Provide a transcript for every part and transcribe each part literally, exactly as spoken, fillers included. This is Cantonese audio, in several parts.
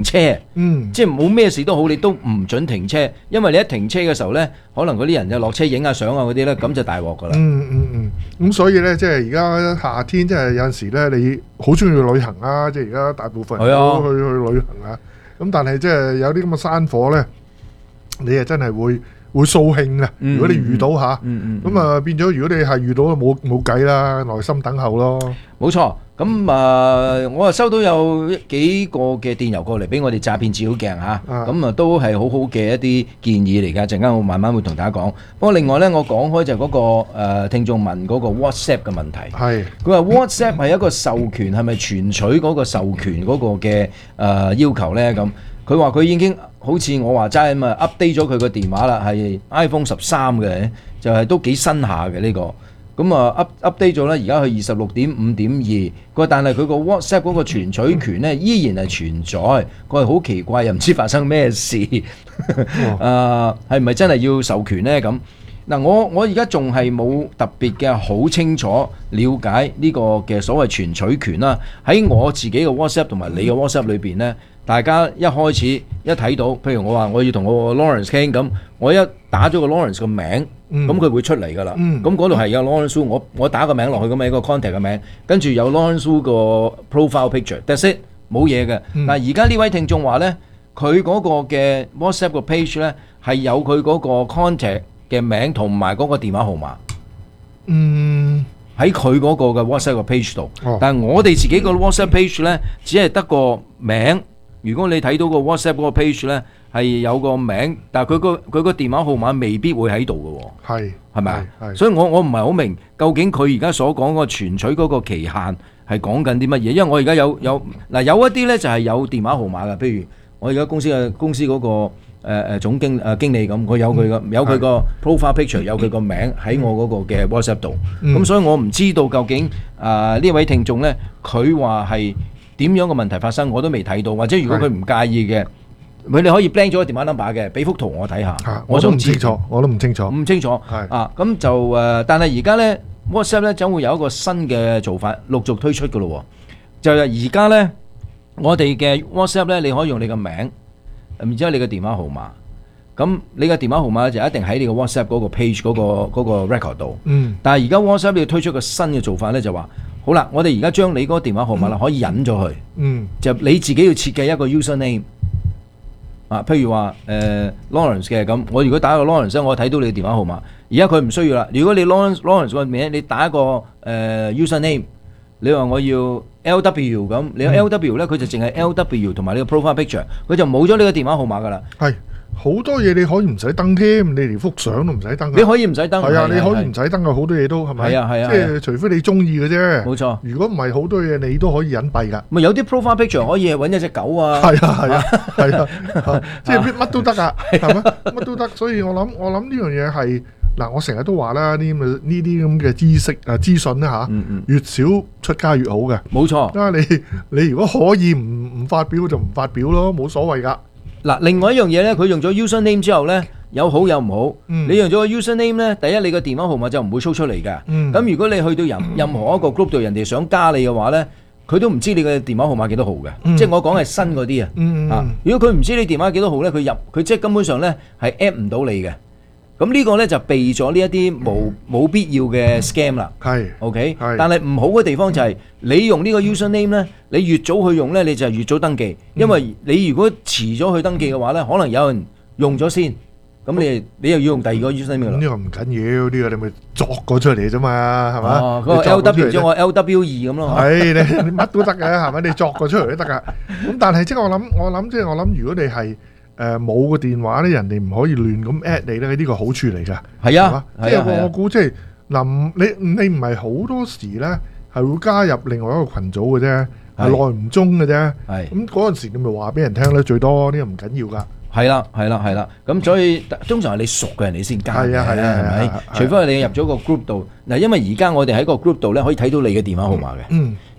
車， 嗯， 即係冇咩事都好，你都唔準停車，因為你一停車嘅時候呢，可能嗰啲人就落車影下相啊嗰啲呢，咁就大鑊噶啦。 嗯嗯嗯，咁所以呢，即係而家夏天，即係有陣時呢，你好中意去旅行啊，即係而家大部分人都去去旅行啊。咁但係即係有啲咁嘅山火呢，你係真係會會掃興嘅。如果你遇到嚇，咁啊變咗，如果你係遇到冇冇計啦，耐心等候咯。 冇錯，咁啊，我啊收到有幾個嘅電郵過嚟俾我哋詐騙照妖鏡嚇，咁啊都係好好嘅一啲建議嚟㗎。陣間我慢慢會同大家講。不過另外咧，我講開就係嗰個誒聽眾問嗰個 WhatsApp 嘅問題。 係， 佢話 WhatsApp 係一個授權，係咪存取嗰個授權嗰個嘅誒要求咧？咁佢話佢已經好似我話齋咁啊 update 咗佢個電話啦，係 iPhone 十三嘅，就係都幾新下嘅呢個。咁啊 up update 咗咧，而家去二十六點五點二，佢話但係佢個 WhatsApp 嗰個存取權咧依然係存在，佢係好奇怪，又唔知發生咩事，誒係咪真係要授權咧？咁嗱，我我而家仲係冇特別嘅好清楚了解呢個嘅所謂存取權啦。喺我自己嘅 WhatsApp 同埋你嘅 WhatsApp 裏邊咧，大家一開始一睇到，譬如我話我要同我 Lawrence 傾咁，我一打咗個 Lawrence 個名。咁佢、嗯、會出嚟㗎啦，咁嗰度係有 Lawrence Wu，我我打個名落去咁樣一個 contact 嘅名，跟住有 Lawrence Wu 個 profile picture，that's it，冇嘢嘅。嗯、但係而家呢位聽眾話咧，佢嗰個嘅 WhatsApp 個 page 咧係有佢嗰個 contact 嘅名同埋嗰個電話號碼，嗯，喺佢嗰個嘅 WhatsApp 個 page 度。哦、但係我哋自己個 WhatsApp page 咧，只係得個名。如果你睇到個 WhatsApp 嗰個 page 咧，係有個名，但係佢個佢個電話號碼未必會喺度嘅喎。係係咪啊？所以我我唔係好明究竟佢而家所講個存取嗰個期限係講緊啲乜嘢？因為我而家有有嗱有一啲咧就係有電話號碼嘅，譬如我而家公司嘅公司嗰個誒誒總經誒經理咁，佢有佢個有佢個 profile picture，有佢個名喺我嗰個嘅 WhatsApp 度。咁所以我唔知道究竟啊呢位聽眾咧，佢話係點樣嘅問題發生，我都未睇到，或者如果佢唔介意嘅。佢哋可以 blank 咗個電話 number 嘅，俾幅圖我睇下。 啊、我都唔清楚，我都唔清楚。 唔清楚。係啊，咁就誒、呃，但係而家咧 WhatsApp 咧將會有一個新嘅做法，陸續推出嘅咯。就係而家咧，我哋嘅 WhatsApp 咧，你可以用你嘅名，然之後你嘅電話號碼。咁你嘅電話號碼就一定喺你嘅 WhatsApp 嗰個 page 嗰、嗰個嗰個 record 度。嗯。但係而家 WhatsApp 要推出個新嘅做法咧，就話好啦，我哋而家將你嗰個電話號碼啦，可以隱咗佢。嗯。就你自己要設計一個 username。啊，譬如話誒、呃、Lawrence 嘅咁，我如果打個 Lawrence，我睇到你嘅電話號碼。而家佢唔需要啦。如果你 Lawrence Lawrence 個名，你打一個誒、呃、username，你話我要 L W 咁，你有 L W 咧，佢就淨係 L W 同埋你個 profile picture，佢就冇咗你個電話號碼噶啦。係。 好多嘢你可以唔使登添，你連幅相都唔使登。 你可以唔使登。 係啊，你可以唔使登嘅，好多嘢都係咪？係啊係啊。即係除非你中意嘅啫。冇錯。如果唔係，好多嘢你都可以隱蔽㗎。咪有啲 profile picture 可以揾一隻狗啊。係啊係啊係啊，即係乜都得㗎，係咪？乜都得。所以我諗我諗呢樣嘢係嗱，我成日都話啦，呢咁呢啲咁嘅知識啊資訊咧嚇，越少出街越好嘅。冇錯。因為你你如果可以唔唔發表就唔發表咯，冇所謂㗎。 嗱，另外一樣嘢咧，佢用咗 username 之後咧，有好有唔好。嗯、你用咗個 username 咧，第一你個電話號碼就唔會 show 出嚟嘅。咁、嗯、如果你去到任任何一個 group 度，人哋想加你嘅話咧，佢都唔知你嘅電話號碼幾多號嘅。嗯、即係我講係新嗰啲啊。嗯、啊，如果佢唔知你電話幾多號咧，佢入佢即係根本上咧係 add 唔到你嘅。咁呢個咧就避咗呢一啲冇冇必要嘅 scam 啦。係，OK。係。但係唔好嘅地方就係、是、你用呢個 username 咧，你越早去用咧，你就係越早登記。因為你如果遲咗去登記嘅話咧，可能有人用咗先，咁你你又要用第二個 username 啦。呢個唔緊要，呢、呢個你咪作個出嚟啫嘛，係嘛？哦，嗰個 L W 將我 L W 二咁咯。係你你乜都得嘅，係咪？你作個出嚟都得噶。咁但係即係我諗，我諗即係我諗，如果你係。誒冇個電話咧，人哋唔可以亂咁 at 你咧，呢個好處嚟㗎。係啊，即係我估即係嗱，你你唔係好多時咧係會加入另外一個群組嘅啫，係耐唔中嘅啫。係咁嗰陣時，你咪話俾人聽咧，最多呢個唔緊要㗎。係啦，係啦，係啦。咁所以通常係你熟嘅人你先加嘅，係啊，係啊，係咪？除非你入咗個 group 度嗱，因為而家我哋喺個 group 度咧可以睇到你嘅電話號碼嘅。嗯。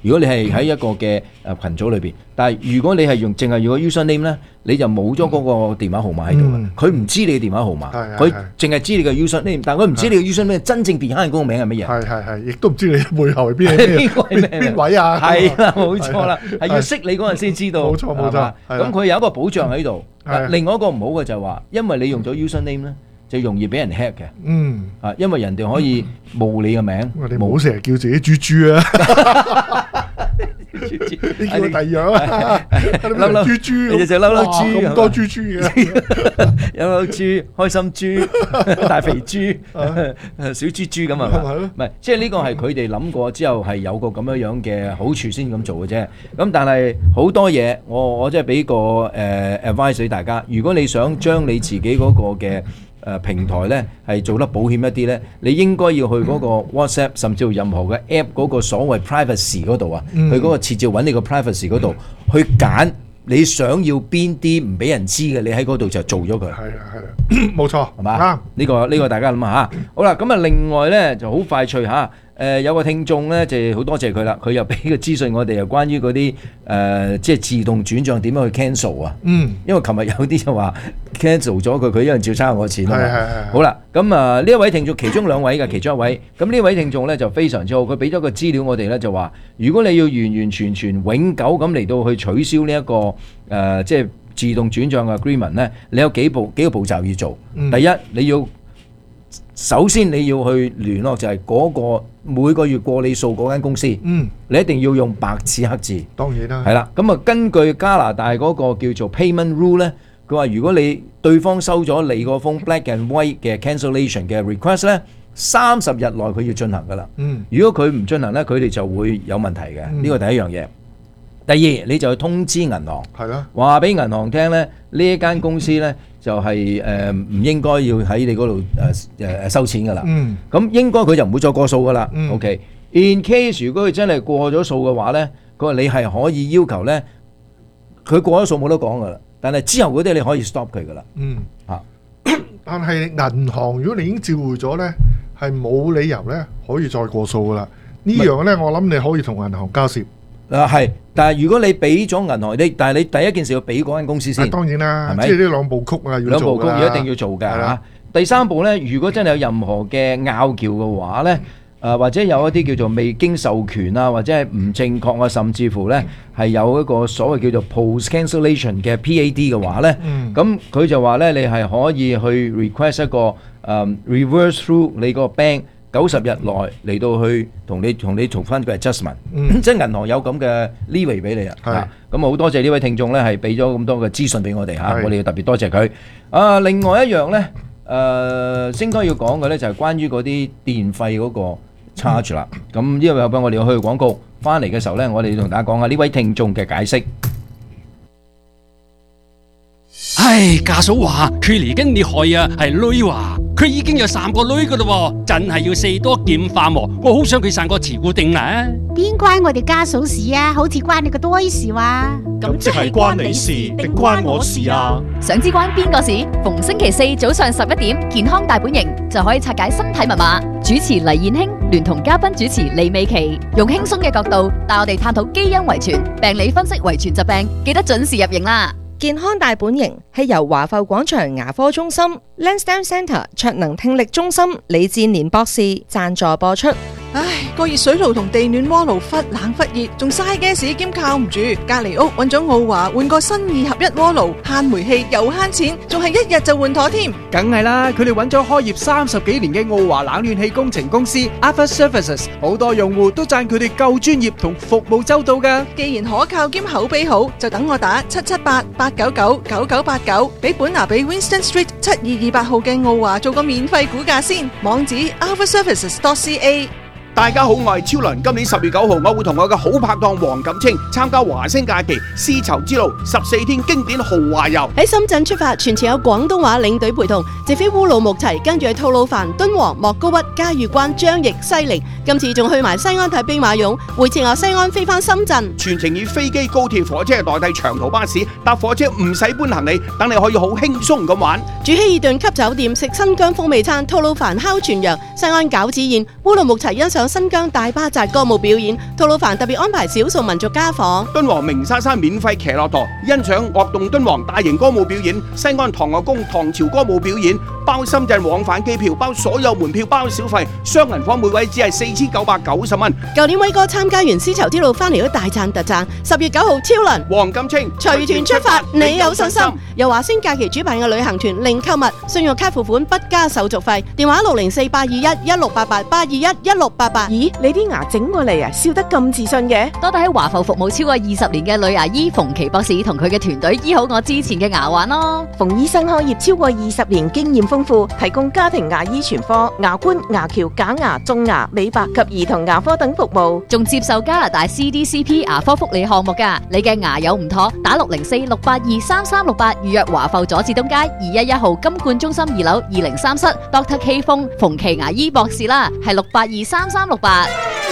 如果你係喺一個嘅誒羣組裏邊，但係如果你係用淨係用個 username 咧，你就冇咗嗰個電話號碼喺度嘅。佢唔知你嘅電話號碼，佢淨係知你嘅 username，但係佢唔知你嘅 username 真正 behind 嗰個名係乜嘢。 係係係，亦都唔知你背後係邊邊邊位啊？ 係啦，冇錯啦，係要識你嗰陣先知道。 冇錯冇錯。 咁佢有一個保障喺度。另外一個唔好嘅就係話，因為你用咗 username 咧，就容易俾人 hack 嘅。嗯。啊，因為人哋可以冒你嘅名。 你唔好成日叫自己豬豬啊！你叫佢第二樣啊！嬲嬲豬豬， 你隻嬲嬲豬咁多豬豬嘅， 有嬲豬、開心豬、大肥豬、小豬豬咁啊！唔係，即係呢個係佢哋諗過之後係有個咁樣樣嘅好處先咁做嘅啫。咁但係好多嘢，我我即係俾個誒 advice 俾大家。如果你想將你自己嗰個嘅誒平台咧係做得保險一啲咧，你應該要去嗰個 WhatsApp 甚至乎任何嘅 app 嗰個所謂 privacy 嗰度啊，去嗰個設置揾你個 privacy 嗰度去揀你想要邊啲唔俾人知嘅，你喺嗰度就做咗佢。係啊係啊，冇錯， 係嘛？啱呢個呢個大家諗下嚇。好啦，咁啊另外咧就好快脆嚇。誒有個聽眾咧，就好多謝佢啦。佢又俾個資訊我哋，又關於嗰啲誒即係自動轉帳點樣去 cancel 啊？嗯，因為琴日有啲就話 cancel 咗佢，佢一樣照差我錢啊嘛。係係係。好啦，咁啊呢一位聽眾，其中兩位嘅其中一位，咁呢位聽眾咧就非常之好，佢俾咗個資料我哋咧，就話如果你要完完全全永久咁嚟到去取消呢一個誒即係自動轉帳嘅 agreement 咧，你有幾步幾個步驟要做。第一，你要首先你要去聯絡就係嗰個每個月過你數嗰間公司，嗯，你一定要用白紙黑字。當然啦，係啦。咁啊，根據加拿大嗰個叫做 payment rule 咧，佢話如果你對方收咗你個封 black and white 嘅 cancellation 嘅 request 咧，三十日內佢要進行噶啦。嗯，如果佢唔進行咧，佢哋就會有問題嘅。呢個第一樣嘢。第二，你就去通知銀行，係啦，話俾銀行聽咧，呢一間公司咧就係誒唔應該要喺你嗰度誒誒收錢噶啦。嗯，咁應該佢就唔會再過數噶啦。嗯 OK，in case 如果佢真係過咗數嘅話咧，佢話你係可以要求咧，佢過咗數冇得講噶啦，但係之後嗰啲你可以 stop 佢噶啦。嗯，嚇，但係銀行如果你已經召回咗咧，係冇理由咧可以再過數噶啦。呢樣咧，我諗你可以同銀行交涉。啊，係，但係如果你俾咗銀行，你但係你第一件事要俾嗰間公司先。當然啦，係咪？即係呢兩部曲啊，要做㗎。兩部曲要一定要做㗎嚇。第三步咧，如果真係有任何嘅拗撬嘅話咧，誒或者有一啲叫做未經授權啊，或者係唔正確啊，甚至乎咧係有一個所謂叫做 post cancellation 嘅 P A D 嘅話咧，咁佢就話咧你係可以去 request 一個誒 reverse through 你個 bank。九十日內嚟到去同你同你做翻個 adjustment，嗯、即係銀行有咁嘅 leeway 俾你啊！咁好多謝呢位聽眾咧，係俾咗咁多嘅資訊俾我哋嚇，我哋要特別多謝佢。啊，另外一樣咧，誒、呃、應該要講嘅咧就係關於嗰啲電費嗰個 charge 啦。咁呢個有俾我哋去廣告，翻嚟嘅時候咧，我哋要同大家講下呢位聽眾嘅解釋。 唉，家嫂話佢嚟緊你害啊，係女話佢已經有三個女噶啦，真係要四多劍化喎。我好想佢生個慈固定啊！ 邊關我哋家嫂事啊？好似關你個多事話。 咁即係關你事定關我事啊？ 想知關邊個事？逢星期四早上十一點，健康大本營就可以拆解身體密碼。主持黎燕卿聯同嘉賓主持李美琪，用輕鬆嘅角度帶我哋探討基因遺傳、病理分析遺傳疾病，記得準時入營啦！ 健康大本營係由華埠廣場牙科中心、Lansdowne Centre 卓能聽力中心李志年博士贊助播出。 唉，個熱水爐同地暖鍋爐忽冷忽熱，仲嘥 gas 兼靠唔住。隔籬屋揾咗奧華換個新二合一鍋爐，慳煤氣又慳錢，仲係一日就換妥添。 梗係啦，佢哋揾咗開業三十幾年嘅奧華冷暖氣工程公司 Alpha Services， 好多用戶都讚佢哋夠專業同服務周到噶。 既然可靠兼口碑好，就等我打七七八八九九九九八九，俾本拿比 Winston Street 七二二八號嘅奧華做個免費估價先。網址 alpha services dot c a。 大家好，我係超倫。今年十月九號，我會同我嘅好拍檔黃錦清參加華星假期絲綢之路十四天經典豪華遊。 喺深圳出發，全程有廣東話領隊陪同，直飛烏魯木齊，跟住去吐魯番、敦煌、莫高窟、嘉峪關、張掖、西寧。今次仲去埋西安睇兵馬俑，回程由西安飛翻深圳。 全程以飛機、高鐵、火車代替長途巴士，搭火車唔使搬行李，等你可以好輕鬆咁玩。 住希爾頓級酒店，食新疆風味餐，吐魯番烤全羊，西安餃子宴，烏魯木齊欣受賞新疆大巴扎歌舞表演，吐魯番特別安排少數民族家訪。 敦煌鳴沙山免費騎駱駝，欣賞樂動敦煌大型歌舞表演。西安唐樂宮唐朝歌舞表演，包深圳往返機票，包所有門票，包小費，雙人房每位只係四千九百九十蚊。 舊年威哥參加完絲綢之路翻嚟都大讚特讚，十月九號超輪黃錦清隨團出發，你有信心？由華星假期主辦嘅旅行團，零購物，信用卡付款不加手續費，電話六零四八二一一六八八八二一一六八八。 咦，你啲牙整過嚟啊，笑得咁自信嘅？ 多得喺華埠服務超過二十年嘅女牙醫馮琪博士同佢嘅團隊醫好我之前嘅牙患咯。 馮醫生開業超過二十年，經驗豐富，提供家庭牙醫全科、牙冠、牙橋、假牙、種牙、美白及兒童牙科等服務， 仲接受加拿大 C D C P 牙科福利項目㗎。你嘅牙有唔妥，打六零四六八二三三六八預約華埠佐治東街二一一號金冠中心二樓二零三室 Doctor K 風馮琪牙醫博士啦，係六八二三三六八。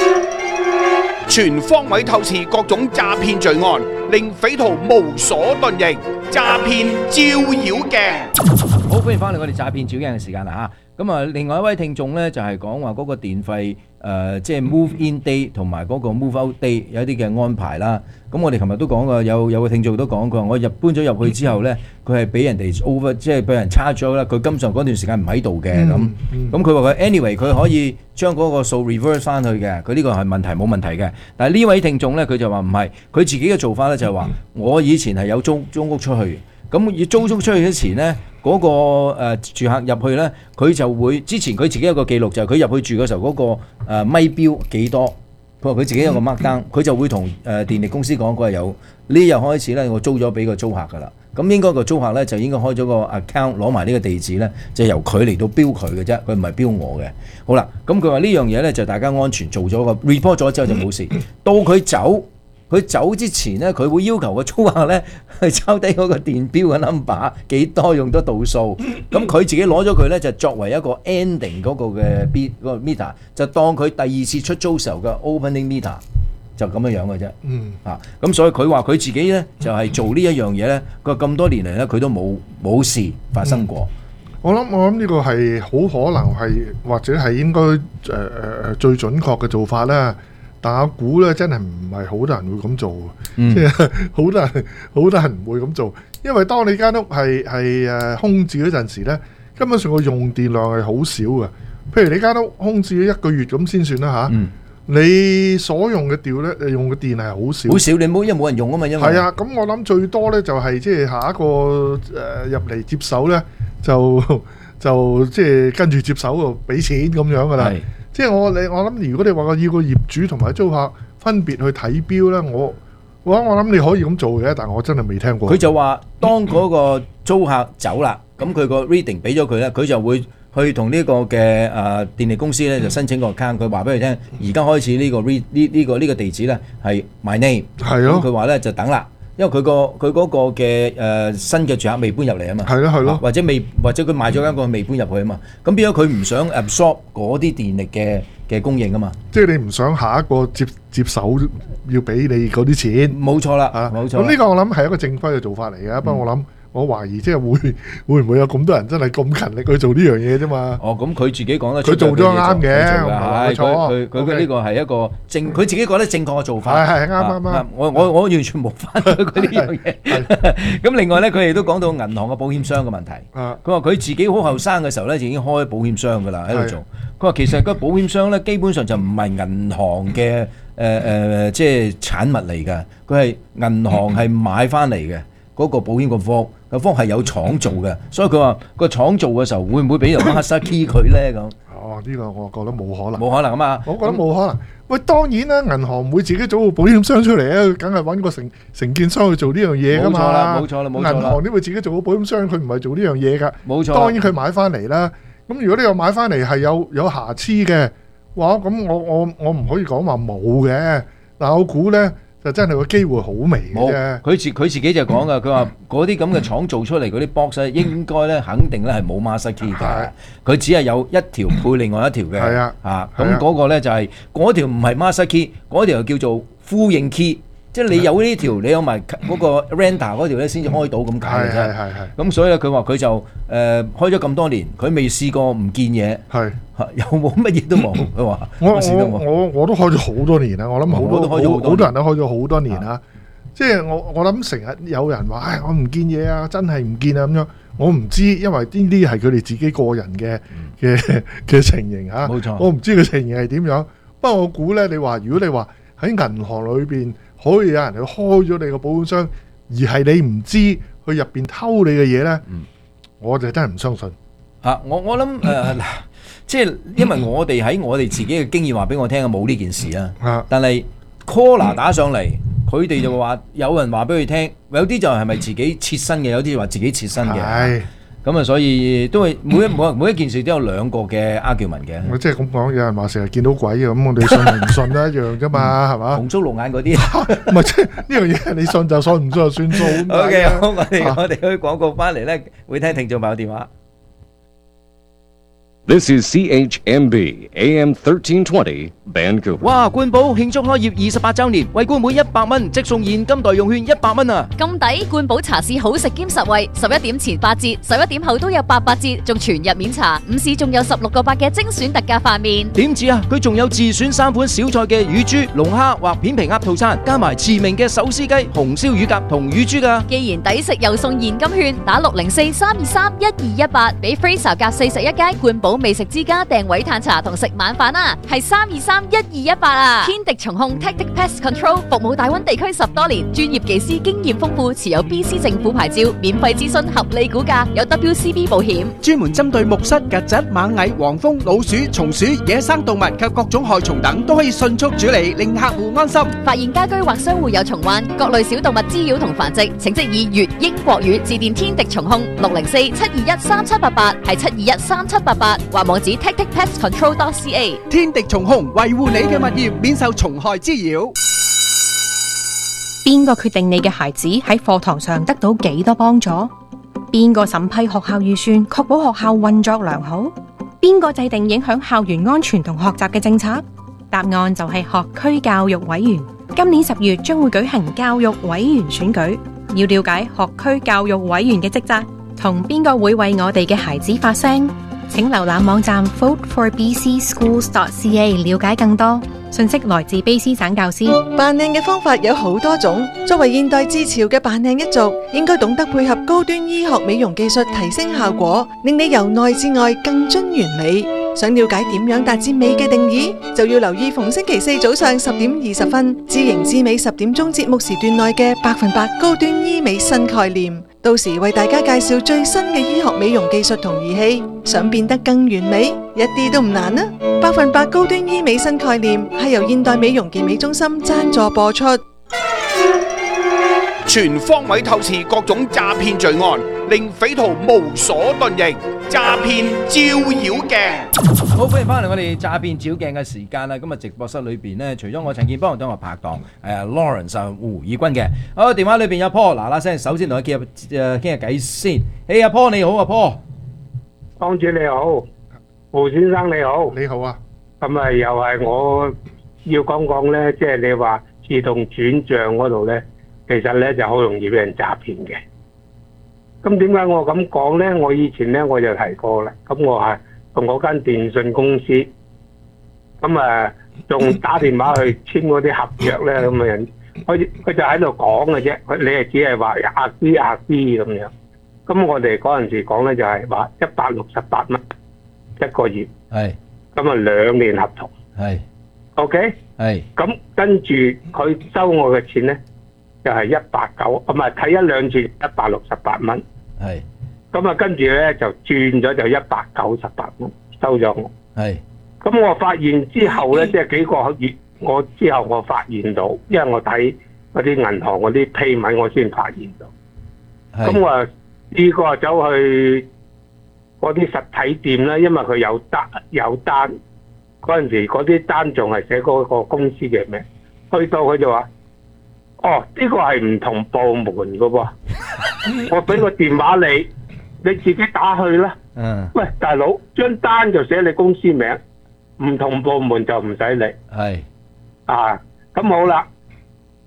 全方位透視各種詐騙罪案，令匪徒無所遁形。詐騙照妖鏡， 好歡迎翻嚟我哋詐騙照鏡嘅時間啦嚇。咁啊，另外一位聽眾咧就係講話嗰個電費誒，即係 move in day 同埋嗰個 move out day 有一啲嘅安排啦。咁我哋琴日都講過，有有個聽眾都講過，我入搬咗入去之後咧，佢係俾人哋 over，即係俾人差咗啦。佢根本上嗰段時間唔喺度嘅咁，咁佢話佢 anyway 佢可以將嗰個數 reverse 翻去嘅，佢呢個係問題冇問題嘅。但係呢位聽眾咧，佢就話唔係，佢自己嘅做法咧就係話，我以前係有租租屋出去，咁要租租出去之前咧。嗰、那個、呃、住客入去呢，佢就會之前佢自己有個記錄，就係佢入去住嘅時候嗰、那個誒、呃、咪標幾多，佢話佢自己有個 mark down，佢就會同誒、呃、電力公司講，佢係有呢日開始呢，我租咗俾個租客㗎啦。咁應該個租客呢，就應該開咗個 account， 攞埋呢個地址呢，就由佢嚟到標佢嘅啫，佢唔係標我嘅。好啦，咁佢話呢樣嘢呢，就大家安全做咗個 report 咗之後就冇事，到佢走。佢走之前咧，佢會要求個租客咧去抄低嗰個電錶嘅 number 幾多用得度數，咁佢自己攞咗佢咧就作為一個 ending 嗰個嘅 bit 嗰個 meter，就當佢第二次出租時候嘅 opening meter 就咁樣樣嘅啫。嗯，啊，咁所以佢話佢自己咧就係、是、做呢一樣嘢咧，佢咁多年嚟咧佢都冇冇事發生過。 嗯、我諗我諗呢個係好可能係或者係應該誒誒誒最準確嘅做法啦。但我估咧，真係唔係好多人會咁做，即係好多人好多人唔會咁做，因為當你間屋係係誒空置嗰陣時咧，根本上個用電量係好少嘅。譬如你間屋空置咗一個月咁先算啦嚇，嗯、你所用嘅電咧，用嘅電係好少， 好少你冇因為冇人用啊嘛，因為係啊，咁我諗最多咧就係即係下一個誒入嚟接手咧，就就即係跟住接手就俾錢咁樣噶啦。即係我你我諗，如果你話我要個業主同埋租客分別去睇錶咧，我我我諗你可以咁做嘅，但係我真係未聽過。 佢就話當嗰個租客走啦，咁佢個 reading 俾咗佢咧，佢就會去同呢個嘅誒、呃、電力公司咧就申請個 account，佢話俾佢聽，而家開始呢個 read 呢呢個呢個地址咧係 my name，係咯，佢話咧就等啦。因為佢個佢嗰個嘅誒新嘅住客未搬入嚟啊嘛，係咯係咯，或者未或者佢買咗間個未搬入去啊嘛，咁變咗佢唔想 absorb 嗰啲電力嘅嘅供應啊嘛， 即係你唔想下一個接接手要俾你嗰啲錢， 冇錯啦，啊冇錯。咁呢個我諗係一個正規嘅做法嚟嘅，不過我諗。我懷疑即係會會唔會有咁多人真係咁勤力去做呢樣嘢啫嘛？ 哦，咁佢自己講得出， 佢做咗啱嘅， 係佢佢佢呢個係一個正，佢自己覺得正確嘅做法。 係係啱啱啱。 我我我完全冇翻佢呢樣嘢。咁另外咧，佢亦都講到銀行嘅保險箱嘅問題。佢話佢自己好後生嘅時候咧，就已經開保險箱㗎啦，喺度做。佢話其實個保險箱咧，基本上就唔係銀行嘅誒誒，即係產物嚟㗎。佢係銀行係買翻嚟嘅。嗰個保險個方個方係有廠做嘅，所以佢話個廠做嘅時候會唔會俾人 master key 佢咧咁？ 哦，呢個我覺得冇可能， 冇可能啊嘛！ 我覺得冇可能。喂，當然啦，銀行唔會自己做個保險箱出嚟啊，梗係揾個承承建商去做呢樣嘢噶嘛。冇錯啦，冇錯啦，冇錯啦。銀行點會自己做個保險箱？佢唔係做呢樣嘢㗎。冇錯。當然佢買翻嚟啦。咁如果你話買翻嚟係有有瑕疵嘅話，咁我我我唔可以講話冇嘅。但我估咧。就真係個機會好微嘅啫。 佢自佢自己就講噶，佢話嗰啲咁嘅廠做出嚟嗰啲 box 咧，應該咧肯定咧係冇 master key 嘅。佢只係有一條配另外一條嘅。係啊，嚇咁嗰個咧就係嗰條唔係 master key，嗰條叫做呼應 key。 即係你有呢條，你有埋嗰個 render 嗰條咧，先至開到咁解嘅啫。 係係係。 咁所以咧，佢話佢就誒開咗咁多年，佢未試過唔見嘢。 係。 又冇乜嘢都冇。佢話我我我我都開咗好多年啦，我諗好多好好多人都開咗好多年啦。即係我我諗成日有人話，唉，我唔見嘢啊，真係唔見啊咁樣。我唔知，因為呢啲係佢哋自己個人嘅嘅嘅情形嚇。冇錯。我唔知佢情形係點樣。不過我估咧，你話如果你話喺銀行裏邊可以有人去開咗你個保險箱，而係你唔知佢入邊偷你嘅嘢咧，嗯、我就真係唔相信。 嚇、啊！我我諗誒、呃，即係因為我哋喺我哋自己嘅經驗話俾我聽，冇呢件事啊。啊但係 caller 打上嚟，佢哋就話有人話俾佢聽，有啲就係咪自己切身嘅，有啲話自己切身嘅。係。咁啊，所以都係每一每每一件事都有兩個嘅 argument 嘅。 我即係咁講，有人話成日見到鬼嘅，咁我哋信唔信都一樣啫嘛，係嘛？ 紅燭綠眼嗰啲， 唔係即係呢樣嘢，你信就信，唔信就算數。 O K， 好，我哋我哋去廣告翻嚟咧，會聽聽眾朋友電話。 This is C H M B A M thirteen twenty Vancouver。 哇！冠寶慶祝開業二十八週年，為冠每一百蚊即送現金代用券一百蚊啊！ 咁抵！冠寶茶市好食兼實惠，十一點前八折，十一點後都有八八折，仲全日免茶。午市仲有十六個八嘅精選特價飯麵。 點止啊！佢仲有自選三款小菜嘅乳豬、龍蝦或片皮鴨套餐，加埋馳名嘅手撕雞、紅燒乳鴿同乳豬㗎。 既然抵食又送現金券，打六零四三二三一二一八，俾 Fraser 隔四十一街冠寶美食之家訂位嘆茶同食晚飯啊，係三二三一二一八啊！天敵蟲控 Tactic Pest Control 服務大灣地區十多年，專業技師經驗豐富，持有 B C 政府牌照，免費諮詢合理估價，有 W C B 保險， 專門針對木虱、曱甴、螞蟻、黃蜂、老鼠、松鼠、野生動物及各種害蟲等，都可以迅速處理，令客戶安心。 發現家居或商戶有蟲患，各類小動物滋擾同繁殖，請即以粵英國語致電天敵蟲控六零四七二一三七八八，係七二一三七八八，或網址 tactic pest control dot c a。 天敵蟲控維護你嘅物業免受蟲害滋擾。 邊個決定你嘅孩子喺課堂上得到幾多幫助？邊個審批學校預算，確保學校運作良好？邊個制定影響校園安全同學習嘅政策？答案就係學區教育委員。今年十月將會舉行教育委員選舉，要了解學區教育委員嘅職責，同邊個會為我哋嘅孩子發聲？請瀏覽網站 vote for b c schools dot c a 了解更多。信息來自卑詩省教師。 扮靚嘅方法有好多種，作為現代自潮嘅扮靚一族，應該懂得配合高端醫學美容技術提升效果，令你由內至外更臻完美。想了解點樣達至美嘅定義，就要留意逢星期四早上十點二十分，知型知美十點鐘節目時段內嘅百分百高端醫美新概念。到時為大家介紹最新嘅醫學美容技術同儀器，想變得更完美，一啲都唔難啊！百分百高端醫美新概念係由現代美容健美中心贊助播出。 全方位透視各種詐騙罪案，令匪徒無所遁形。詐騙照妖鏡， 好，歡迎翻嚟我哋詐騙照鏡嘅時間啦！今日直播室裏邊呢，除咗我陳建邦同我拍檔誒 Lawrence 啊胡以軍嘅，好，電話裏邊有 Paul，嗱嗱聲，首先同佢傾下誒傾下偈先。誒阿 Paul 你好啊 Paul， 幫主你好，胡先生你好， 你好啊。 咁啊又係我要講講咧，即係你話自動轉賬嗰度咧，其實咧就好容易俾人詐騙嘅。咁點解我咁講咧？我以前咧我就提過啦。咁我係同嗰間電信公司，咁啊仲打電話去簽嗰啲合約咧，咁嘅人，佢佢就喺度講嘅啫。佢你係只係話壓啲壓啲咁樣。咁我哋嗰陣時講咧就係話一百六十八蚊一個月，係咁啊兩年合同，係 OK，係咁跟住佢收我嘅錢咧。就係一百九，唔係睇一兩次一百六十八蚊，係咁啊，跟住咧就轉咗就一百九十八蚊收咗我，係咁我發現之後咧，即係幾個月我之後我發現到，因為我睇嗰啲銀行嗰啲批文，我先發現到，咁我呢個走去嗰啲實體店咧，因為佢有單有單嗰陣時，嗰啲單仲係寫嗰個公司嘅名，去到佢就話。哦，呢個係唔同部門㗎喎，我俾個電話你，你自己打去啦。嗯。喂，大佬，張單就寫你公司名，唔同部門就唔使你。係。啊，咁好啦，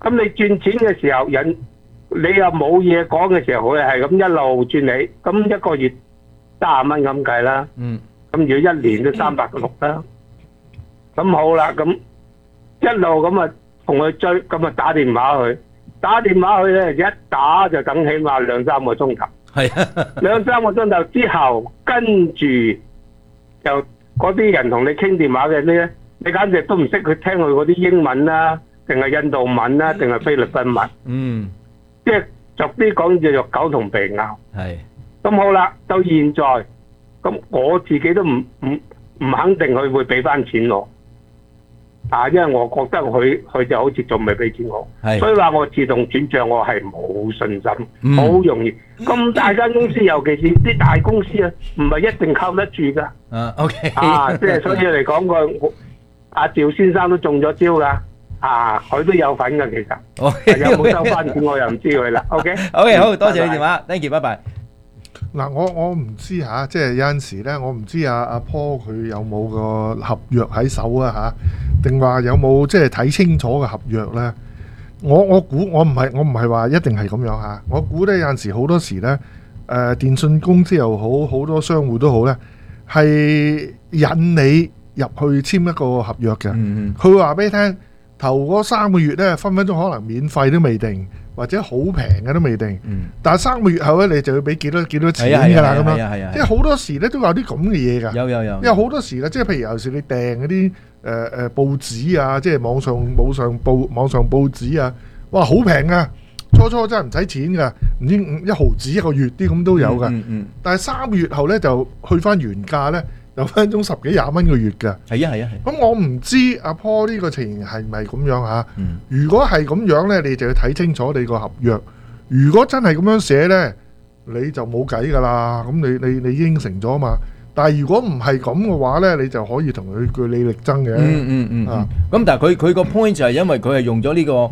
咁你轉錢嘅時候，人你又冇嘢講嘅時候，佢係咁一路轉你，咁一個月三十蚊咁計啦。 嗯。 咁如果一年都三百六啦。咁好啦，咁一路咁啊同佢追，咁啊打電話去，打電話去咧一打就等起碼兩三個鐘頭。 係啊， 兩三個鐘頭之後，跟住就嗰啲人同你傾電話嘅咧，你簡直都唔識佢聽佢嗰啲英文啦，定係印度文啦，定係菲律賓文。 嗯， 即係逐啲講就肉狗同鼻拗。 係。 咁好啦，到現在，咁我自己都唔唔唔肯定佢會俾翻錢我。啊，因為我覺得佢佢就好似仲未俾錢我，所以話我自動轉賬我係冇信心，好、嗯、容易。咁大間公司，尤其是啲大公司啊，唔係一定靠得住噶。 啊 ，OK， 啊，即係所以嚟講個阿趙先生都中咗招噶，啊，佢都有份噶其實。Okay, 有冇收翻錢我又唔知佢啦。OK，OK，、 okay? okay, 好多謝你電話 ，thank you，拜拜。 嗱，我我唔知嚇，即係有陣時咧，我唔知阿阿 Paul 佢有冇個合約喺手啊嚇，定話有冇即係睇清楚嘅合約咧？我我估我唔係我唔係話一定係咁樣嚇，我估咧有陣時好多時咧，誒電信公司又好，好多商戶都好咧，係引你入去簽一個合約嘅。佢會話俾你聽，頭嗰三個月咧分分鐘可能免費都未定。或者好平嘅都未定，嗯、但係三個月後咧，你就要俾幾多幾多錢㗎啦咁樣。即係好多時咧都有啲咁嘅嘢㗎。有有有。因為好多時咧，即係譬如有時你訂嗰啲誒誒報紙啊，即係網上網上報網上報紙啊，哇好平啊！初初真係唔使錢㗎，唔知一毫子一個月啲咁都有㗎。嗯嗯嗯、但係三個月後咧就去翻原價咧。有分鐘十幾廿蚊個月㗎， 係啊係啊係。 咁我唔知阿 Paul 呢個情形係咪咁樣嚇？嗯、如果係咁樣咧，你就要睇清楚你個合約。如果真係咁樣寫咧，你就冇計㗎啦。咁你你你應承咗嘛？但係如果唔係咁嘅話咧，你就可以同佢據理力爭嘅。 嗯嗯嗯。啊，咁但係佢佢個 point 就係因為佢係用咗呢個誒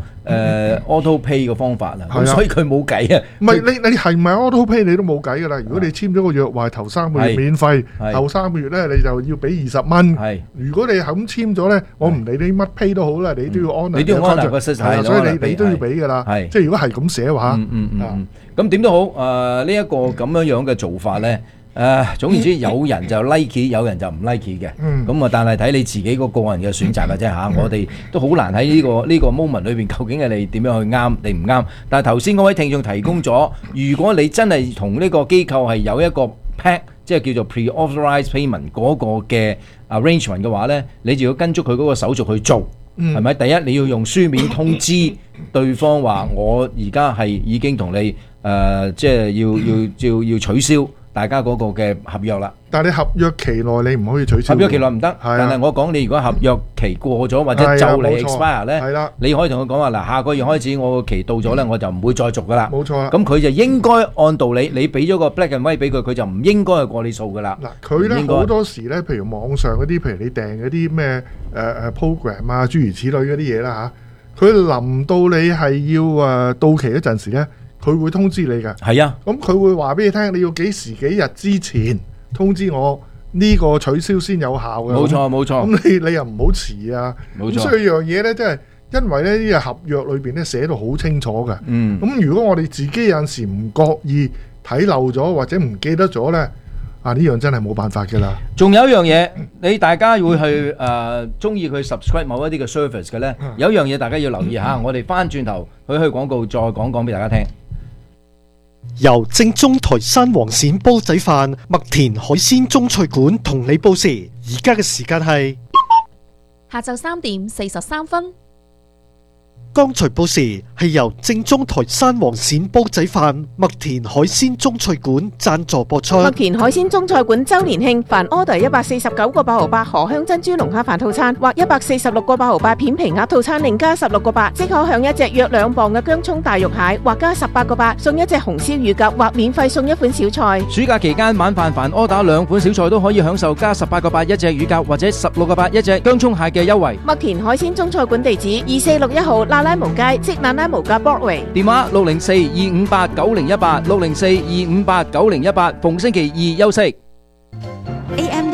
auto pay 嘅方法啦，咁所以佢冇計啊。 唔係你你係唔係 auto pay 你都冇計㗎啦。如果你簽咗個約話頭三個月免費，後三個月咧你就要俾二十蚊。係。如果你係咁簽咗咧，我唔理你乜 pay 都好啦，你都要安。你都要安個 system，所以你你都要俾㗎啦。係。即係如果係咁寫嘅話， 嗯嗯嗯。咁點都好，誒呢一個咁樣樣嘅做法咧。誒、呃，總言之，有人就 like， 有人就唔 like 嘅。嗯。咁啊，但係睇你自己個個人嘅選擇嘅啫嚇。我哋都好難喺呢、這個呢、這個 moment 裏邊，究竟係你點樣去啱定唔啱？但係頭先嗰位聽眾提供咗，如果你真係同呢個機構係有一個 pack， 即係叫做 pre-authorized payment 嗰個嘅 arrangement 嘅話咧，你就要跟足佢嗰個手續去做，係咪、嗯？第一你要用書面通知對方話，我而家係已經同你誒、呃，即係要要要要取消。大家嗰個嘅合約啦， 但係你合約期內你唔可以取消。 合約期內唔得，啊、但係我講你如果合約期過咗或者就嚟 expire 咧， 係啦、啊， 你可以同佢講話嗱，下個月開始我個期到咗咧，我就唔會再續噶啦。 冇錯啦。 咁佢就應該按道理，你俾咗個 black and white 俾佢，佢就唔應該係過你數噶啦。 嗱，佢咧好多時咧，譬如網上嗰啲，譬如你訂嗰啲咩誒誒 program 啊，諸如此類嗰啲嘢啦嚇，佢臨到你係要誒到期嗰陣時咧。佢會通知你㗎， 係啊， 咁佢會話俾你聽，你要幾時幾日之前通知我呢個取消先有效嘅。 冇錯冇錯， 咁你你又唔好遲啊。冇錯。咁所以樣嘢咧，即係因為咧呢個合約裏邊咧寫到好清楚嘅。嗯。咁如果我哋自己有陣時唔覺意睇漏咗或者唔記得咗咧，啊呢樣真係冇辦法㗎啦。 仲有一樣嘢，你大家會去誒中意佢 subscribe 某一啲嘅 service 嘅咧，有一樣嘢大家要留意下。我哋翻轉頭去去廣告再講講俾大家聽。 由正宗台山黃鱔煲仔飯麥田海鮮中菜館同你報時，而家嘅時間係下晝三點四十三分。 剛才報時係由正宗台山黃鱔煲仔飯麥田海鮮中菜館贊助播出。 麥田海鮮中菜館周年慶，凡 order 一百四十九個八毫八荷香珍珠龍蝦飯套餐，或一百四十六個八毫八片皮鴨套餐，另加十六個八，即可享一隻約兩磅嘅薑蔥大肉蟹，或加十八個八送一隻紅燒乳鴿，或免費送一款小菜。 暑假期間晚飯凡 order 兩款小菜都可以享受加十八個八一隻乳鴿，或者十六個八一隻薑蔥蟹嘅優惠。 麥田海鮮中菜館地址二四六一號拉拉無街，即那拉無街 Broadway。 電話六零四二五八九零一八六零四二五八九零一八，逢星期二休息。 A M 一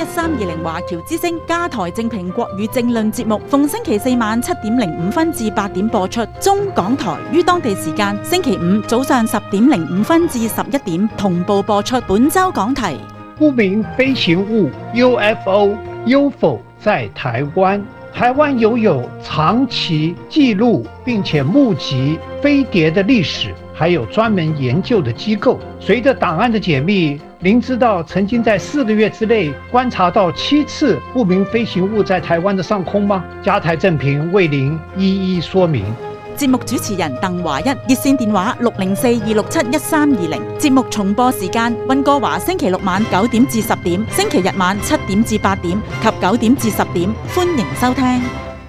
三二零華僑之聲加台正評國語政論節目，逢星期四晚七點零五分至八點播出。中港台於當地時間星期五早上十點零五分至十一點同步播出。本周講題： 不明飛行物 U F O、U F O 在台灣。台灣擁有長期記錄並且目擊飛碟的歷史，還有專門研究的機構。隨着檔案的解密，您知道曾經在四個月之內觀察到七次不明飛行物在台灣的上空嗎？加台正評為您一一說明。 節目主持人鄧華一，熱線電話六零四二六七一三二零。節目重播時間：溫哥華星期六晚九點至十點，星期日晚七點至八點及九點至十點。歡迎收聽。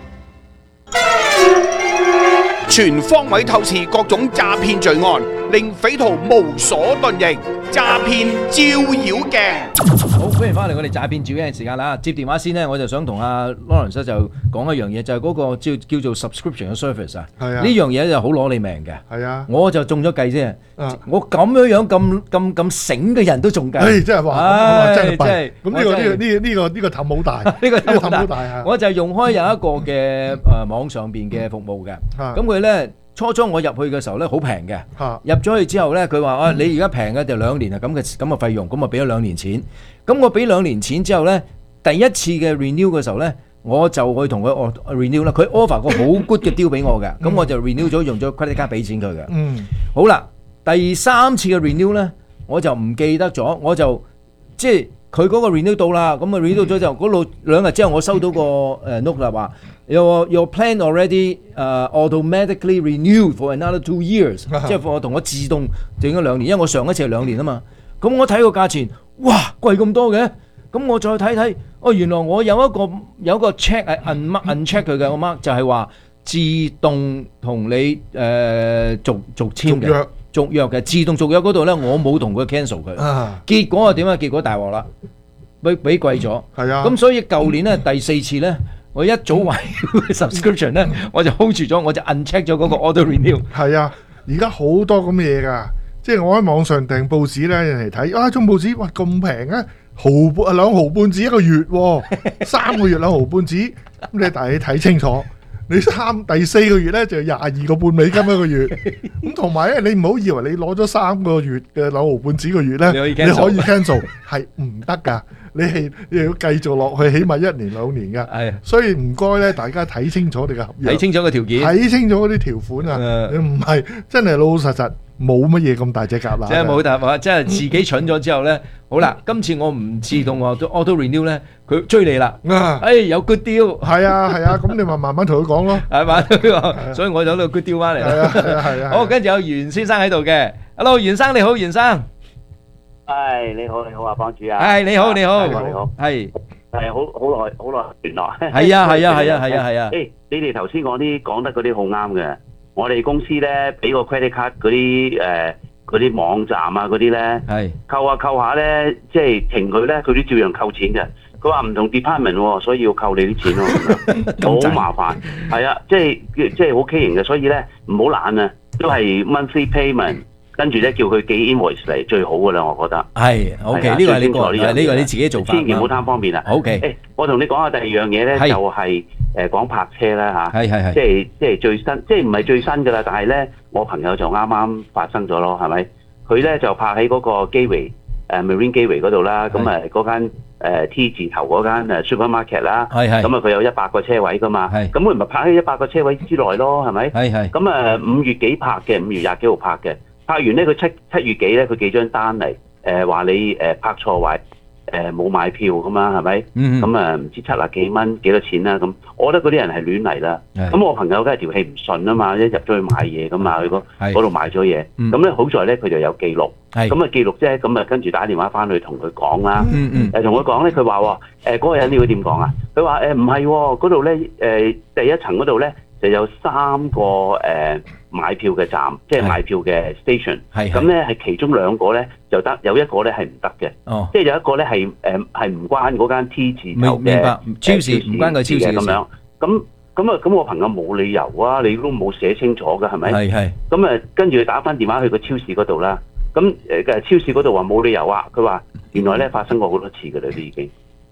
全方位透視各種詐騙罪案，令匪徒無所遁形。詐騙照妖鏡。 好，歡迎翻嚟我哋詐騙照妖鏡時間啦。接電話先呢，我就想同阿 Lawrence 就講一樣嘢，就係、是、嗰個叫叫做 subscription 嘅 service 啊。係啊。呢樣嘢就好攞你命嘅。係啊。我就中咗計啫。啊。我咁樣樣咁咁咁醒嘅人都中計。 誒，真係話，真係弊。咁呢個呢個呢呢個呢個氹好大。呢個氹好大啊！ 我就用開有一個嘅誒網上邊嘅服務嘅。咁佢咧。初初我入去嘅時候咧，好平嘅。入咗去之後咧，佢話啊，你而家平嘅就兩年啊，咁嘅咁嘅費用，咁啊俾咗兩年錢。咁我俾兩年錢之後咧，第一次嘅 renew 嘅時候咧，我就去同佢 renew 啦。佢 offer 個好 good 嘅 deal 俾我嘅，咁我就 renew 咗，用咗 credit card 俾錢佢嘅。嗯。好啦，第三次嘅 renew 咧，我就唔記得咗，我就即係佢嗰個 renew 到啦，咁啊 renew 咗就嗰度兩日之後，我收到個誒 note 啦話。Your your plan already uh, automatically renewed for another two years， 即係我同我自動整咗兩年，因為我上一次係兩年啊嘛。咁我睇個價錢，哇貴咁多嘅，咁我再睇睇，哦原來我有一個有一個 check 係 unmark uncheck 佢嘅，我 mark 就係話自動同你誒、呃、續續簽嘅續約嘅自動續約嗰度咧，我冇同佢 cancel 佢，啊、結果係點啊？結果大鑊啦，俾俾貴咗。係啊，咁所以舊年咧第四次咧。我一早買 subscription 咧，我就 hold 住咗，我就 uncheck 咗嗰個 auto renew。係啊，而家好多咁嘅嘢㗎，即係我喺網上訂報紙咧，人嚟睇啊，張報紙哇咁平啊，毫半兩毫半紙一個月喎，三個月兩毫半紙，咁你但係你睇清楚，你三第四個月咧就廿二個半美金一個月，咁同埋咧你唔好以為你攞咗三個月嘅兩毫半紙個月咧，你可以 cancel 係唔得㗎。你係你要繼續落去，起碼一年兩年㗎。係，所以唔該咧，大家睇清楚你嘅合約，睇清楚個條件，睇清楚嗰啲條款啊。唔係真係老老實實冇乜嘢咁大隻蛤乸。即係冇大話，即係自己蠢咗之後咧，好啦，今次我唔自動話 auto renew 咧，佢追你啦。啊，誒有 good deal。係啊係啊，咁你咪慢慢同佢講咯。係嘛，所以我就攞個 good deal 翻嚟。係啊係啊係啊。好，跟住有袁先生喺度嘅。Hello， 袁生你好，袁生。 係你好，你好啊，幫主啊！ 係你好，你好， 你好，係係好好耐，好耐聯絡。 係啊，係啊，係啊，係啊，係啊！ 誒，你哋頭先講啲講得嗰啲好啱嘅。我哋公司咧俾個 credit card 嗰啲誒嗰啲網站啊嗰啲咧，係扣下扣下咧，即係停佢咧，佢都照樣扣錢嘅。佢話唔同 department 喎，所以要扣你啲錢喎，好麻煩。係啊，即係即係好畸形嘅，所以咧唔好懶啊，都係 monthly payment。跟住咧叫佢寄 invoice 嚟最好噶啦，我覺得。係 ，OK， 呢個係呢個，呢個你自己做法。千祈唔好貪方便啊。OK。誒，我同你講下第二樣嘢咧，就係誒講泊車啦嚇。係係係。即係即係最新，即係唔係最新噶啦，但係咧我朋友就啱啱發生咗咯，係咪？佢咧就泊喺嗰個 Gateway 誒 Marine Gateway 嗰度啦，咁誒嗰間誒 T 字頭嗰間誒 supermarket 啦。係係。咁啊佢有一百個車位噶嘛。係。咁佢唔係泊喺一百個車位之內咯，係咪？係係。咁誒五月幾泊嘅，五月廿幾號泊嘅。拍完咧，佢七七月幾咧，佢寄張單嚟，誒、呃、話你誒拍錯位，誒冇買票咁嘛，係咪？咁啊唔知七啊幾蚊幾多錢啦？咁我覺得嗰啲人係亂嚟啦。咁我朋友梗係條氣唔順啊嘛，一入咗去買嘢咁嘛，去嗰嗰度買咗嘢。咁咧、嗯、好在咧，佢就有記錄。咁啊記錄啫，咁啊跟住打電話翻去同佢講啦。誒同佢講咧，佢話誒嗰個人你會點講啊？佢話誒唔係喎，嗰度咧誒第一層嗰度咧就有三個誒。呃買票嘅站，即係買票嘅 station，咁咧係其中兩個咧就得，有一個咧係唔得嘅，哦、即係有一個咧係誒係唔關嗰間 T 字頭嘅超市，唔關個超市咁樣。咁咁啊咁我朋友冇理由啊，你都冇寫清楚嘅係咪？係係。咁啊跟住佢打翻電話去個超市嗰度啦。咁誒嘅超市嗰度話冇理由啊，佢話原來咧發生過好多次嘅啦，都已經。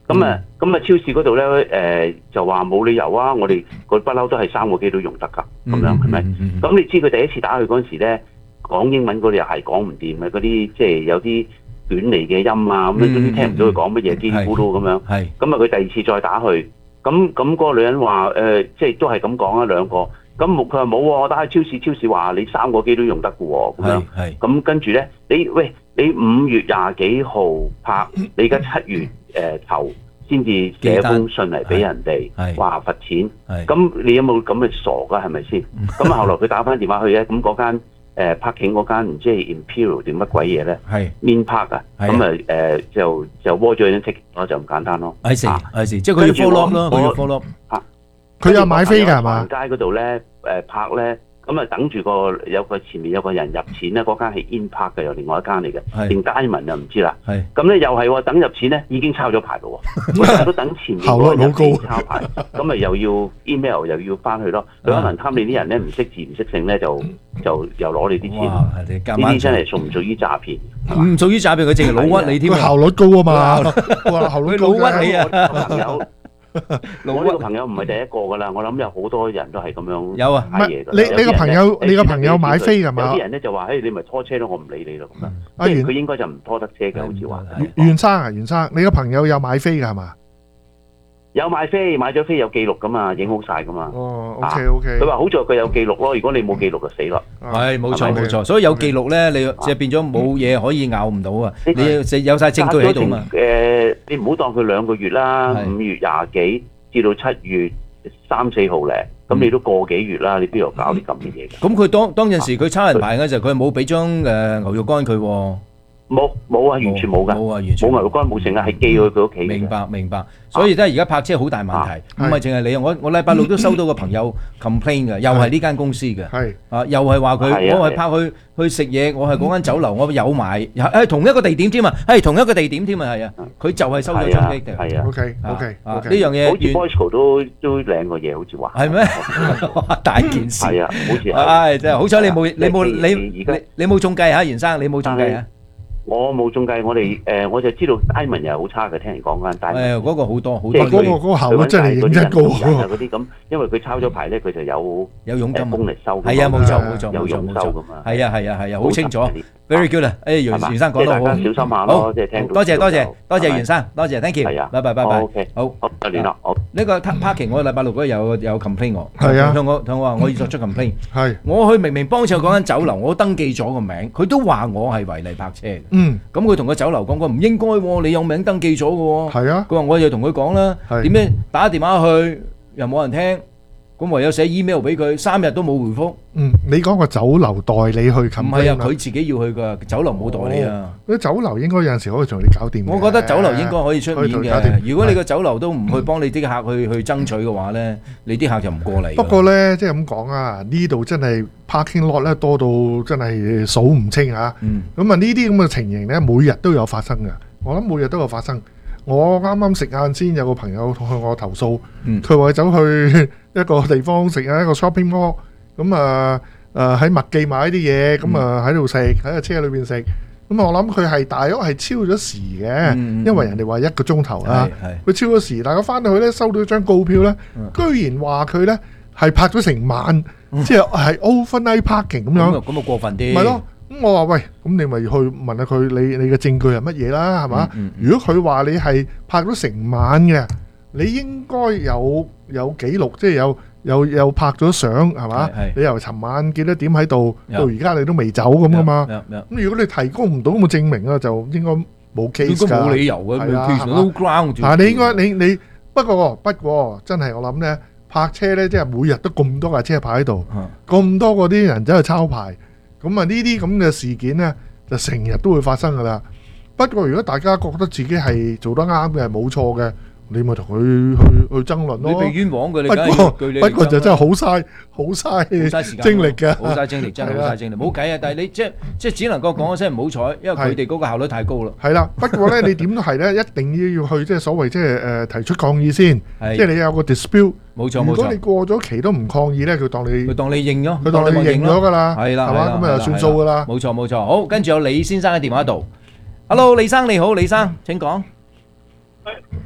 咁啊咁啊，超市嗰度咧誒就話冇理由啊！我哋個不嬲都係三個機都用得㗎，咁樣係咪？咁你知佢第一次打去嗰陣時咧，講英文嗰啲又係講唔掂嘅，嗰啲即係有啲捲嚟嘅音啊，咁樣嗰啲聽唔到佢講乜嘢，嘰哩咕嚕咁樣。係。咁啊，佢第二次再打去，咁咁嗰個女人話誒，即係都係咁講啊兩個。咁佢話冇喎，我打去超市，超市話你三個機都用得嘅喎，咁樣。係。咁跟住咧，你喂你五月廿幾號拍，你而家七月誒頭先至寫封信嚟俾人哋，話罰錢。咁你有冇咁嘅傻㗎？係咪先？咁啊後來佢打翻電話去咧，咁嗰間誒 parking 嗰間唔知係 Imperial 定乜鬼嘢咧？係 Min Park 啊，咁啊誒就就窩咗張 ticket 咯，就咁簡單咯。 係是係是，即係佢要 follow up 咯，佢要 follow up 嚇。 佢有買飛㗎係嘛？ 街嗰度咧誒拍咧。咁啊，等住個有個前面有個人入錢咧，嗰間係 In Park 嘅，又另外一間嚟嘅，連街民就唔知啦。係咁咧，又係喎，等入錢咧已經抄咗牌咯喎，都等前面嗰個人抄牌，咁啊又要 email 又要翻去咯。佢可能貪你啲人咧唔識字唔識性咧，就就又攞你啲錢。呢啲真係屬唔屬於詐騙？ 唔屬於詐騙，佢淨係老屈你添。 效率高啊嘛，哇效率高老屈你啊！ 朋友。我呢個朋友唔係第一個噶啦，我諗有好多人都係咁樣有啊， 買嘢㗎。 你你個朋友你個朋友買飛㗎嘛？ 有啲人咧就話：，誒你咪拖車咯，我唔理你咯咁樣。即係佢應該就唔拖得車嘅，好似話。 袁生啊，袁生，你個朋友有買飛㗎係嘛？ 有買飛，買咗飛有記錄噶嘛，影好晒噶嘛。 哦 ，OK OK。 佢話好在佢有記錄咯，如果你冇記錄就死啦。 係冇錯冇錯，所以有記錄咧，你即係變咗冇嘢可以拗唔到啊！你有晒證據喺度嘛？ 誒，你唔好當佢兩個月啦，五月廿幾至到七月三四號咧，咁你都個幾月啦，你邊度搞啲咁嘅嘢？ 咁佢當當陣時佢抄人牌嘅時候，佢冇俾張誒牛肉乾佢喎。 冇冇啊，完全冇噶，冇啊，完全冇牛肉乾冇剩啊，係寄去佢屋企。 明白明白，所以真係而家泊車好大問題，唔係淨係你，我我禮拜六都收到個朋友 complain 嘅，又係呢間公司嘅，係啊，又係話佢我係泊去去食嘢，我係嗰間酒樓，我有埋，誒同一個地點添啊，係同一個地點添啊，係啊，佢就係收咗衝擊嘅， 係啊 ，OK OK， 呢樣嘢， 好似 Boyco 都都領個嘢，好似話係咩？大件事， 係啊，好似係真係好彩你冇你冇你你你冇中計嚇，袁生你冇中計啊！ 我冇中計，我哋誒我就知道 Diamond 又係好差嘅，聽人講緊。 誒嗰個好多好多， 嗰個嗰個效率真係認真高啊！嗰啲咁，因為佢抄咗牌咧，佢就有有佣金工嚟收。 係啊，冇錯冇錯， 有佣收㗎嘛。 係啊係啊係啊，好清楚。Very good 啊！誒袁袁生講得好， 大家小心下咯，即係聽到。 多謝多謝多謝袁生，多謝 thank you。 係啊， 拜拜拜拜。 OK， 好， 好，再聯絡。好。 呢個 parking 我禮拜六嗰日有有 complain 我， 係啊， 同我同我話我要作出 complain。 係。 我去明明幫襯嗰間酒樓，我登記咗個名，佢都話我係違例泊車。 嗯。 咁佢同個酒樓講過唔應該喎，你有名登記咗嘅喎。 係啊。 佢話我又同佢講啦，點樣打電話去又冇人聽。咁唯有寫 email 俾佢，三日都冇回覆。 嗯，你講個酒樓代理去 complain 唔係啊，佢自己要去㗎，酒樓冇代理啊。 啲酒樓應該有陣時可以同你搞掂。 我覺得酒樓應該可以出面嘅。如果你個酒樓都唔去幫你啲客去去爭取嘅話咧，你啲客就唔過嚟。 不過咧，即係咁講啊，呢度真係 parking lot 咧多到真係數唔清啊。咁啊，呢啲咁嘅情形咧，每日都有發生㗎。我諗每日都有發生。我啱啱食晏先，有個朋友向我投訴，佢話走去一個地方食啊，一個 shopping mall，咁啊誒喺麥記買啲嘢，咁啊喺度食喺個車裏邊食，咁啊我諗佢係大約係超咗時嘅，因為人哋話一個鐘頭啦，佢超咗時，但係我翻到去咧收到張告票咧，居然話佢咧係泊咗成晚，即係係 overnight parking 咁樣， 咁啊過分啲， 咪咯。咁我話喂，咁你咪去問下佢，你你嘅證據係乜嘢啦，係嘛？嗯嗯、如果佢話你係拍咗成晚嘅，你應該有有記錄，即係有有有拍咗相，係嘛？你由尋晚幾多點喺度，到而家你都未走咁噶嘛？咁如果你提供唔到咁嘅證明啊，就應該冇 case 㗎。應該冇理由嘅，係啊，係嘛？嗱，你應該你你不過不過真係我諗咧，泊車咧，即係每日都咁多架車泊喺度，咁、嗯、多嗰啲人走去抄牌。咁啊呢啲咁嘅事件呢，就成日都會發生噶啦。不過如果大家覺得自己係做得啱嘅，係冇錯嘅，你咪同佢去去爭論咯。 你被冤枉嘅，你不過不過就真係好嘥好嘥精力嘅， 好嘥精力真係好嘥精力，冇計啊！但係你即係即係只能夠講一聲唔好彩，因為佢哋嗰個效率太高啦。 係啦，不過呢，你點都係呢，一定要要去即係所謂即係誒提出抗議先，即係你有個 dispute。 冇錯冇錯。 如果你過咗期都唔抗議咧，佢當你佢當你認咗， 佢當你認咗㗎啦， 係啦， 係嘛？咁啊算數㗎啦。 冇錯冇錯。好，跟住有李先生喺電話度。Hello，李生你好，李生請講。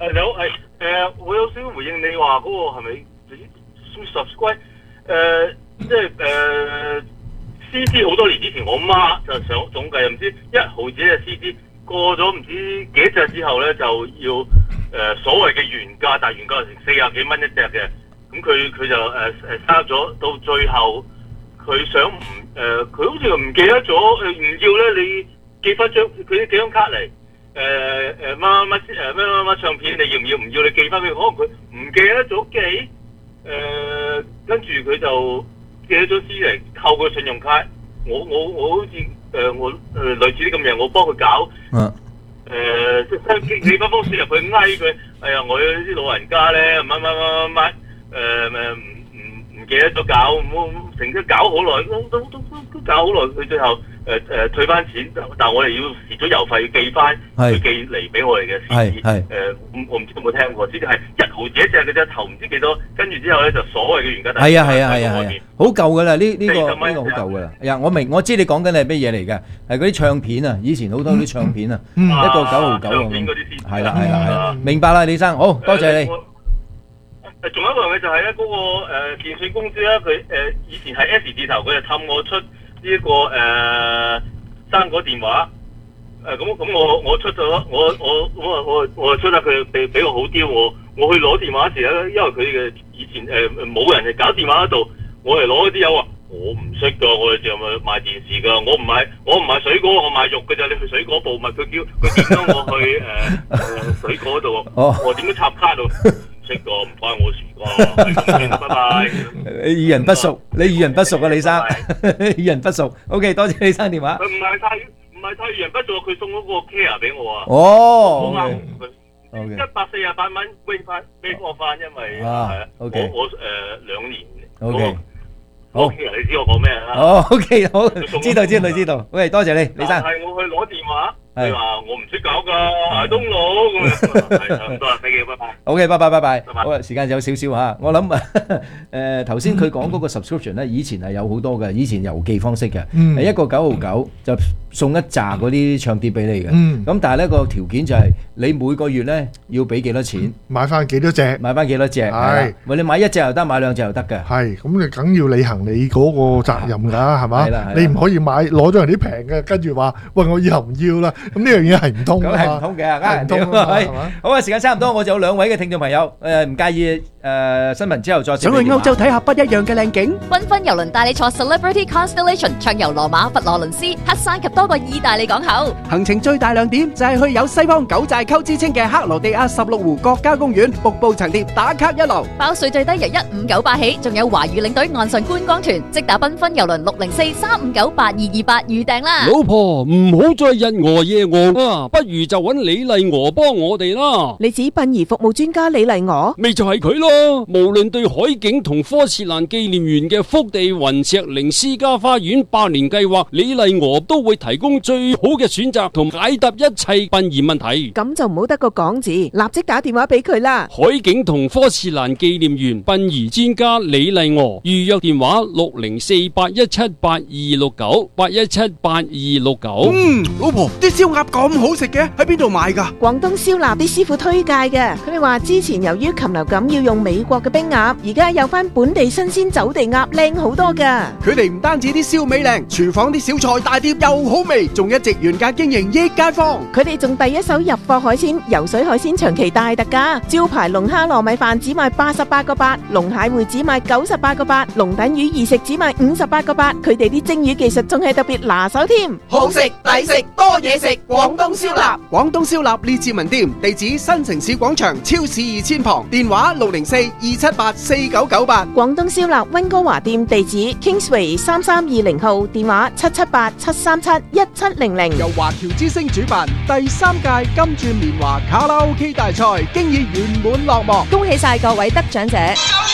誒你好，係誒我有少少回應你話嗰個係咪 subscribe 誒即係誒 C D 好多年之前我媽就想總計唔知一毫子嘅 C D 過咗唔知幾隻之後咧就要誒、呃、所謂嘅原價，但係原價成四廿幾蚊一隻嘅，咁佢佢就誒誒刪咗，到最後佢想唔誒佢好似又唔記得咗誒唔要咧，你寄翻張佢啲幾張卡嚟誒誒乜乜乜誒乜乜乜唱片，你要唔要？唔要你寄翻俾佢，可能佢唔記得咗寄誒，跟住佢就寄咗張 C D 嚟扣佢信用卡，我我我好似誒、呃、我誒、呃、類似啲咁嘢，我幫佢搞。 啊誒，即係寄寄翻封信入去翳佢，哎呀，我啲老人家咧，乜乜乜乜乜，誒誒唔唔唔記得咗搞，我成日搞好耐，都都都都搞好耐，佢最後誒誒、呃、退翻錢，但係我哋要蝕咗郵費寄翻，佢寄嚟俾我哋嘅 C D， 誒，我唔知有冇聽過，呢啲係一毫子一隻嘅啫，頭唔知幾多，跟住之後咧就所謂嘅原價， 係啊係啊係啊係啊，好舊噶啦，呢呢個呢個好舊噶啦。呀，我明我知你講緊係咩嘢嚟嘅，係嗰啲唱片啊，以前好多啲唱片啊，一個九毫九咁。係啦係啦係啦，明白啦，李生，好多謝你。 誒，仲有一樣嘢就係咧，嗰個誒電信公司咧，佢誒以前係 S 字頭，佢就氹我出呢一個誒生果電話。誒咁咁我我出咗，我我我我我出啦，佢俾俾我好刁我，我去攞電話時咧，因為佢嘅以前誒冇人係搞電話嗰度，我嚟攞啲油啊，我唔識㗎，我哋就咪賣電視㗎，我唔係我唔係水果，我賣肉㗎咋，你去水果部咪佢叫佢點咗我去誒誒水果度，我點樣插卡度？識個唔關我事㗎，拜拜。 你與人不熟，你與人不熟啊，李生，與人不熟。OK， 多謝李生電話。 佢唔係太唔係太與人不熟，佢送嗰個 care 俾我啊。 哦， 好啱佢，一百四十八蚊俾翻俾我翻，因為係我我誒兩年。OK，好，你知我講咩啦？ 哦 ，OK， 好，知道知道知道。喂，多謝你，李生。 係我去攞電話。你話我唔識搞㗎，捱東佬咁樣，係唔多啦，飛機，拜拜。 OK， 拜拜拜拜。好啦，時間有少少嚇，我諗誒頭先佢講嗰個 subscription 咧，以前係有好多嘅，以前郵寄方式嘅，係一個九毫九就送一紮嗰啲唱碟俾你嘅。咁但係咧個條件就係你每個月咧要俾幾多錢， 買翻幾多隻， 買翻幾多隻，係，喂你買一隻又得，買兩隻又得嘅。係， 咁你梗要履行你嗰個責任㗎，係嘛？你唔可以買攞咗人啲平嘅，跟住話喂我以後唔要啦。咁呢樣嘢係唔通㗎嘛？咁係唔通嘅，呃人哋係嘛？ 好啊，時間差唔多，我就有兩位嘅聽眾朋友，誒唔介意誒新聞之後再想去歐洲睇下不一樣嘅靚景。 繽紛郵輪帶你坐 Celebrity Constellation 暢遊羅馬、佛羅倫斯、黑山及多個意大利港口。 行程最大亮點就係去有西方九寨溝之稱嘅克羅地亞十六湖國家公園，瀑布層疊打卡一流。 包稅最低由一五九八起，仲有華語領隊岸上觀光團，即打繽紛郵輪六零四三五九八二二八預訂啦。 老婆唔好再日餓夜餓啊，不如就揾李麗娥幫我哋啦。 你指殯儀服務專家李麗娥？ 咪就係佢咯。無論對海景同科切蘭紀念園嘅福地雲石靈私家花園百年計劃，李麗娥都會提供最好嘅選擇同解答一切殯儀問題。 咁就唔好得個講字，立即打電話俾佢啦。 海景同科切蘭紀念園殯儀專家李麗娥，預約電話六零四八一七八二六九八一七八二六九。 嗯，老婆，啲燒鴨咁好食嘅，喺邊度買噶？ 廣東燒臘啲師傅推介嘅，佢哋話之前由於禽流感要用美國嘅冰鴨，而家有翻本地新鮮走地鴨，靚好多噶。 佢哋唔單止啲燒味靚，廚房啲小菜大碟又好味，仲一直原價經營益街坊。 佢哋仲第一手入貨海鮮，游水海鮮長期大特價，招牌龍蝦糯米飯只賣八十八個八，龍蟹會只賣九十八個八，龍躉魚二食只賣五十八個八。佢哋啲蒸魚技術仲係特別拿手添， 好食抵食多嘢食，廣東燒臘。廣東燒臘列治文店，地址新城市廣場超市二千旁，電話六零四二七八四九九八。 廣東燒臘溫哥華店地址 Kingsway 三三二零號，電話七七八七三七一七零零。 由華僑之星主辦第三屆金鑽年華卡拉 OK 大賽，經已圓滿落幕， 恭喜晒各位得獎者。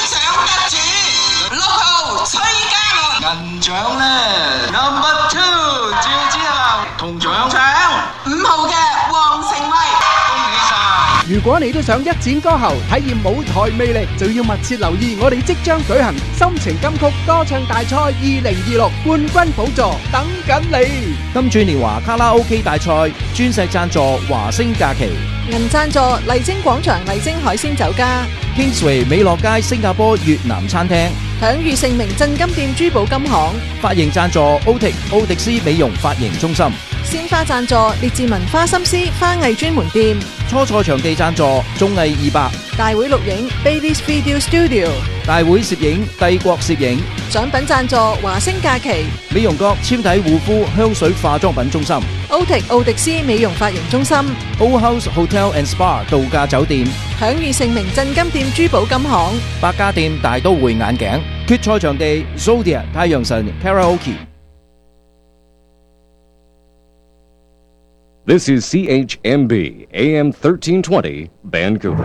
六號崔嘉倫，銀獎咧 number two 趙之豪，銅獎獎五號嘅黃成威，恭喜晒！ 如果你都想一展歌喉，體驗舞台魅力，就要密切留意我哋即將舉行心情金曲歌唱大賽二零二六冠軍寶座，等緊你。 金鑽年華卡拉 OK 大賽，鑽石贊助華星假期， 銀贊助麗晶廣場麗晶海鮮酒家， Kingsway 美樂街新加坡越南餐廳， 享譽盛名鎮金店珠寶金行， 髮型贊助 Otic 奧迪斯美容髮型中心， 鮮花贊助列治文花心思花藝專門店， 初賽場地贊助綜藝二百， 大會錄影 Bailey's Video Studio， 大會攝影帝國攝影， 獎品贊助華星假期， 美容閣纖體護膚香水化妝品中心， Otic 奧迪斯美容髮型中心， Old House Hotel and Spa 度假酒店， 享譽盛名鎮金店珠寶金行， 百家店大都會眼鏡，決賽場地 Zodia 太陽神 Karaoke。This is C H M B A M thirteen twenty Vancouver。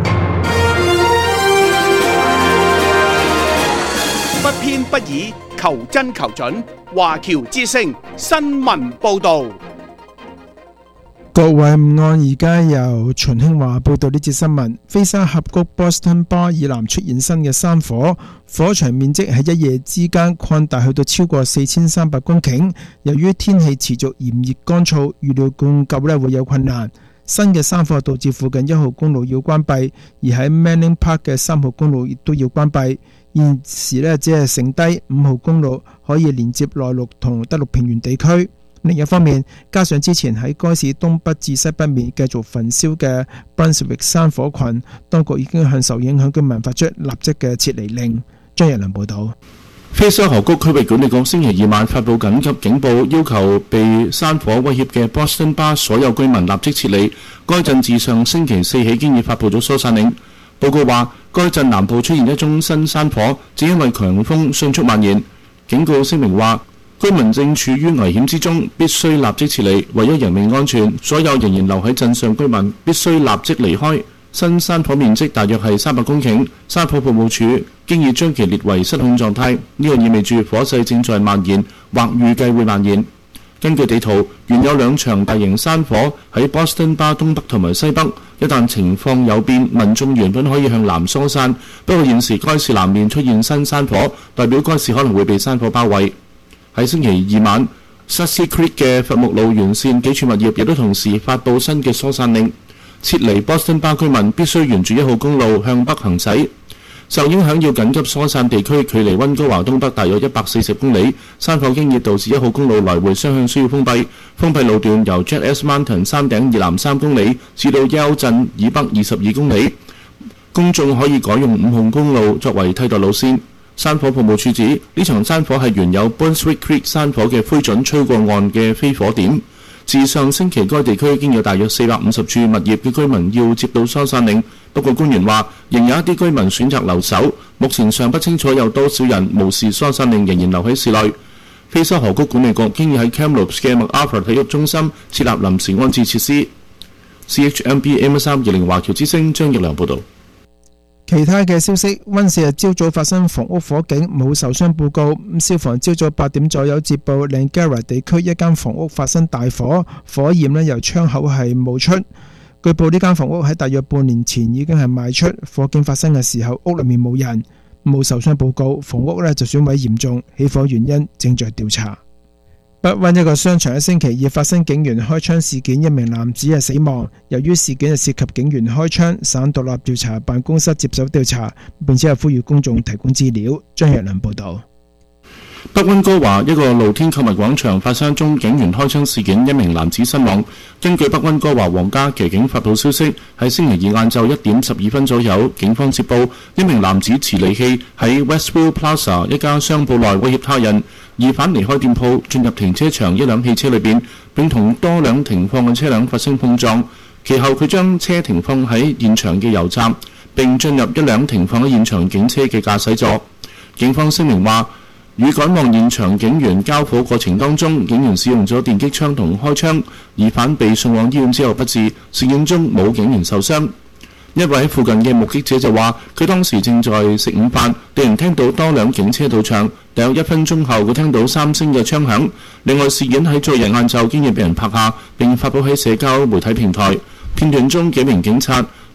不偏不倚，求真求準。華僑之聲新聞報導。 各位午安，而家由秦興華報道呢節新聞。菲沙峽谷 Boston Bar 以南出現新嘅山火，火場面積喺一夜之間擴大去到超過四千三百公頃。由於天氣持續炎熱乾燥，預料灌救呢會有困難。新嘅山火導致附近一號公路要關閉，而喺 Manning Park 嘅三號公路亦都要關閉。現時呢，只係剩低五號公路可以連接內陸同德陸平原地區。另一方面，加上之前喺該市東北至西北面繼續焚燒嘅 Brunswick 山火群，當局已經向受影響居民發出立即嘅撤離令。張日良報導。 菲沙河谷區域管理局星期二晚發布緊急警報，要求被山火威脅嘅 Boston Bar 所有居民立即撤離。該鎮自上星期四起已經發布咗疏散令。報告話，該鎮南部出現一宗新山火，只因為強風迅速蔓延。警告聲明話，居民正處於危險之中，必須立即撤離。為咗人命安全，所有仍然留喺鎮上居民必須立即離開。新山火面積大約係三百公頃，山火服務處經已將其列為失控狀態。呢個意味住火勢正在蔓延，或預計會蔓延。根據地圖，原有兩場大型山火喺 Boston Bar 東北同埋西北。一旦情況有變，民眾原本可以向南疏散，不過現時該市南面出現新山火，代表該市可能會被山火包圍。喺星期二晚 Sussex Creek 嘅伐木路沿線幾處物業亦都同時發布新嘅疏散令，撤離 Boston Bar 居民必須沿住一號公路向北行駛。受影響要緊急疏散地區距離溫哥華東北大約一百四十公里，山火經已導致一號公路來回雙向需要封閉。封閉路段由 Jet S Mountain 山頂以南三公里至到 Yale 鎮以北二十二公里，公眾可以改用五號公路作為替代路線。山火服務處指呢場山火係原有 Brunswick Creek 山火嘅灰燼吹過岸嘅飛火點。自上星期該地區已經有大約四百五十處物業嘅居民要接到疏散令，不過官員話仍有一啲居民選擇留守，目前尚不清楚有多少人無視疏散令仍然留喺市內。菲沙河谷管理局經已喺 Kamloops 嘅 MacArthur 體育中心設立臨時安置設施。C H M B M 三二零華僑之聲張奕良報導。 其他嘅消息，溫氏日朝早發生房屋火警，冇受傷報告。消防朝早八點左右接報 Langara 地區一間房屋發生大火，火焰呢由窗口係冒出。據報呢間房屋喺大約半年前已經係賣出，火警發生嘅時候屋裏面冇人，冇受傷報告。房屋呢就損毀嚴重，起火原因正在調查。北灣一個商場喺星期二發生警員開槍事件，一名男子係死亡。由於事件係涉及警員開槍，省獨立調查辦公室接手調查，並且係呼籲公眾提供資料。張日良報導。 北溫哥華一個露天購物廣場發生一宗警員開槍事件，一名男子身亡。根據北溫哥華皇家騎警發布消息，喺星期二晏晝一點十二分左右，警方接報一名男子持利器喺 Westview Plaza 一家商鋪內威脅他人。疑犯離開店鋪，進入停車場一輛汽車裏邊，並同多輛停放嘅車輛發生碰撞。其後佢將車停放喺現場嘅油站，並進入一輛停放喺現場警車嘅駕駛座。警方聲明話，與趕往現場警員交火過程當中，警員使用咗電擊槍同開槍，疑犯被送往醫院之後不治，事件中冇警員受傷。一位喺附近嘅目擊者就話，佢當時正在食午飯，突然聽到多輛警車到場，大約一分鐘後佢聽到三聲嘅槍響。另外事件喺昨日晏晝經已被人拍下並發布喺社交媒體平台，片段中幾名警察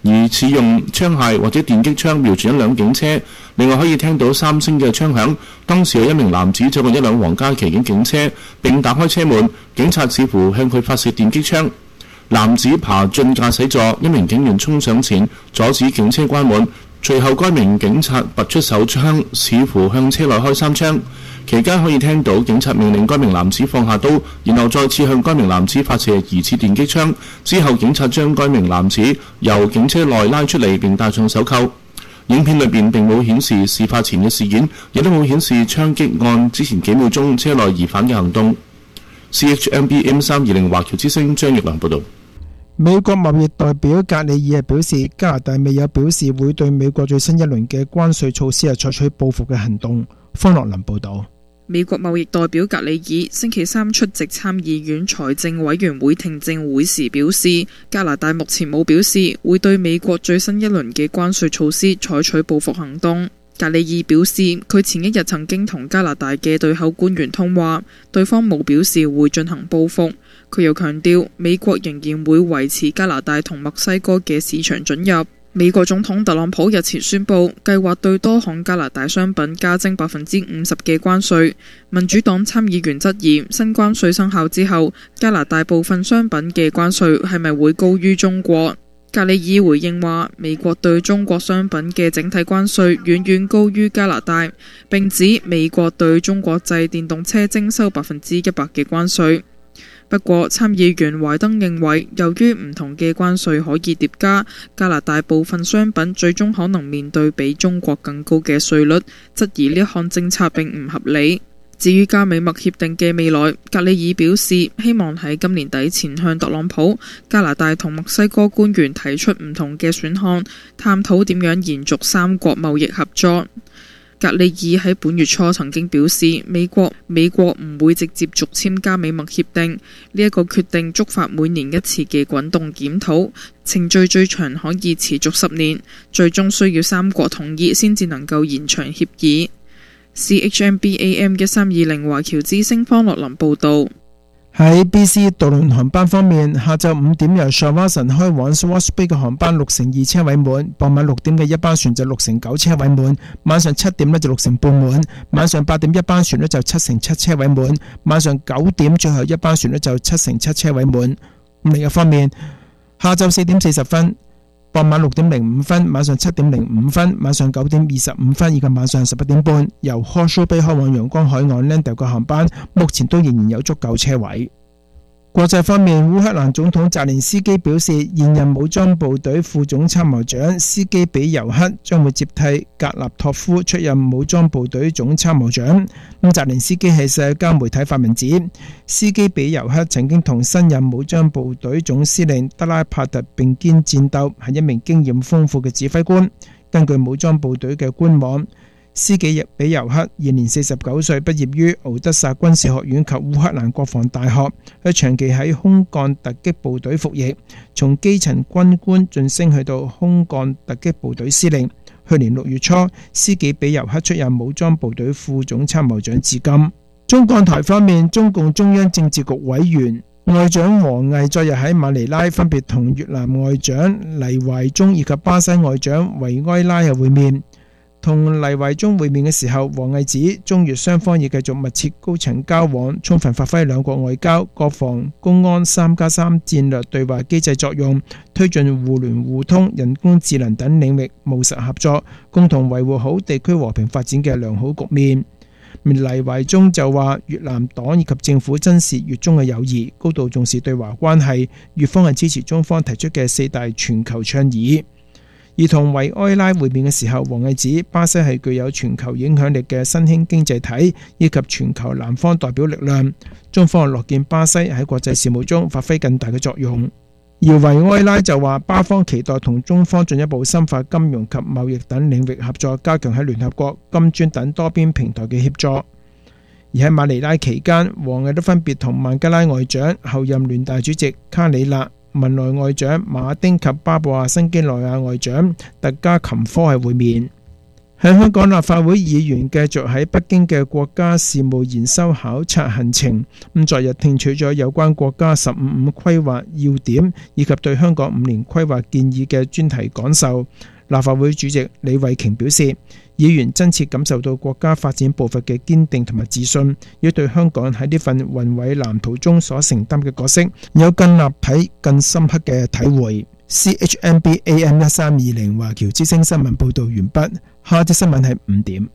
疑似用槍械或者電擊槍瞄準一輛警車。另外可以聽到三聲嘅槍響，當時有一名男子走過一輛皇家騎警警車並打開車門，警察似乎向佢發射電擊槍。男子爬進駕駛座，一名警員衝上前阻止警車關門，隨後該名警察拔出手槍，似乎向車內開三槍。期間可以聽到警察命令該名男子放下刀，然後再次向該名男子發射疑似電擊槍。之後警察將該名男子由警車內拉出嚟並戴上手銬。影片裏邊並冇顯示事發前嘅事件，亦都冇顯示槍擊案之前幾秒鐘車內疑犯嘅行動。C H M B M 三二零華僑之聲張玉良報導。 美國貿易代表格里爾表示，加拿大未有表示會對美國最新一輪嘅關稅措施係採取報復嘅行動。方樂林報導。 美國貿易代表格里爾星期三出席參議院財政委員會聽證會時表示，加拿大目前冇表示會對美國最新一輪嘅關稅措施採取報復行動。格里爾表示，佢前一日曾經同加拿大嘅對口官員通話，對方冇表示會進行報復。佢又強調，美國仍然會維持加拿大同墨西哥嘅市場准入。美國總統特朗普日前宣布，計劃對多項加拿大商品加徵百分之五十嘅關稅。民主黨參議員質疑，新關稅生效之後，加拿大部分商品嘅關稅係咪會高於中國？格里爾回應話，美國對中國商品嘅整體關稅遠遠高於加拿大，並指美國對中國製電動車徵收百分之一百嘅關稅。不過，參議員懷登認為，由於唔同嘅關稅可以疊加，加拿大部分商品最終可能面對比中國更高嘅稅率，質疑呢項政策並唔合理。至於加美墨協定嘅未來，格里爾表示希望喺今年底前向特朗普、加拿大同墨西哥官員提出唔同嘅選項，探討點樣延續三國貿易合作。格里爾喺本月初曾經表示，美國美國唔會直接續簽加美墨協定，呢一個決定觸發每年一次嘅滾動檢討，程序最長可以持續十年，最終需要三國同意先至能夠延長協議。C H M B A M 一三二零華僑之聲方樂林報導。 喺 B C 渡輪航班方面，下晝五點由 Shawson 開往 Swartz Bay 嘅航班六成二車位滿，傍晚六點嘅一班船就六成九車位滿，晚上七點呢就六成半滿，晚上八點一班船呢就七成七車位滿，晚上九點最後一班船呢就七成七車位滿。另一方面，下晝四點四十分、傍晚六點零五分、晚上七點零五分、晚上九點二十五分以及晚上十一點半，由 Horseshoe Bay 開往陽光海岸 Landale 嘅航班，目前都仍然有足夠車位。國際方面，烏克蘭總統澤連斯基表示，現任武裝部隊副總參謀長斯基比尤克將會接替格納托夫出任武裝部隊總參謀長。咁澤連斯基喺社交媒體發文指，斯基比尤克曾經同新任武裝部隊總司令德拉帕特並肩戰鬥，係一名經驗豐富嘅指揮官。根據武裝部隊嘅官網，斯基比尤克現年四十九歲，畢業於敖德薩軍事學院及烏克蘭國防大學。佢長期喺空幹突擊部隊服役，從基層軍官晉升去到空幹突擊部隊司令。去年六月初，斯基比尤克出任武裝部隊副總參謀長至今。中港台方面，中共中央政治局委員外長王毅昨日喺馬尼拉分別同越南外長黎懷忠以及巴西外長維埃拉會面。同黎懷忠會面嘅時候，王毅指中越雙方亦繼續密切高層交往，充分發揮兩國外交、國防、公安三加三戰略對話機制作用，推進互聯互通、人工智能等領域務實合作，共同維護好地區和平發展嘅良好局面。黎懷忠就話，越南黨以及政府珍視越中嘅友誼，高度重視對華關係，越方係支持中方提出嘅四大全球倡議。而同維埃拉會面嘅時候，王毅指巴西係具有全球影響力嘅新興經濟體，以及全球南方代表力量。中方樂見巴西喺國際事務中發揮更大嘅作用。而維埃拉就話，巴方期待同中方進一步深化金融及貿易等領域合作，加強喺聯合國、金磚等多邊平台嘅協作。而喺馬尼拉期間，王毅都分別同孟加拉外長、後任聯大主席卡里納、文萊外長馬丁及巴布亞新幾內亞外長特加琴科係會面。 喺香港立法會議員繼續喺北京嘅國家事務研修考察行程，咁昨日聽取咗有關國家十五五規劃要點以及對香港五年規劃建議嘅專題講授。立法會主席李慧瓊表示，議員真切感受到國家發展步伐嘅堅定同埋自信，要對香港喺呢份宏偉藍圖中所承擔嘅角色有更立體、更深刻嘅體會。C H M B A M 一三二零華僑之聲新聞報道完畢，下節新聞係五點。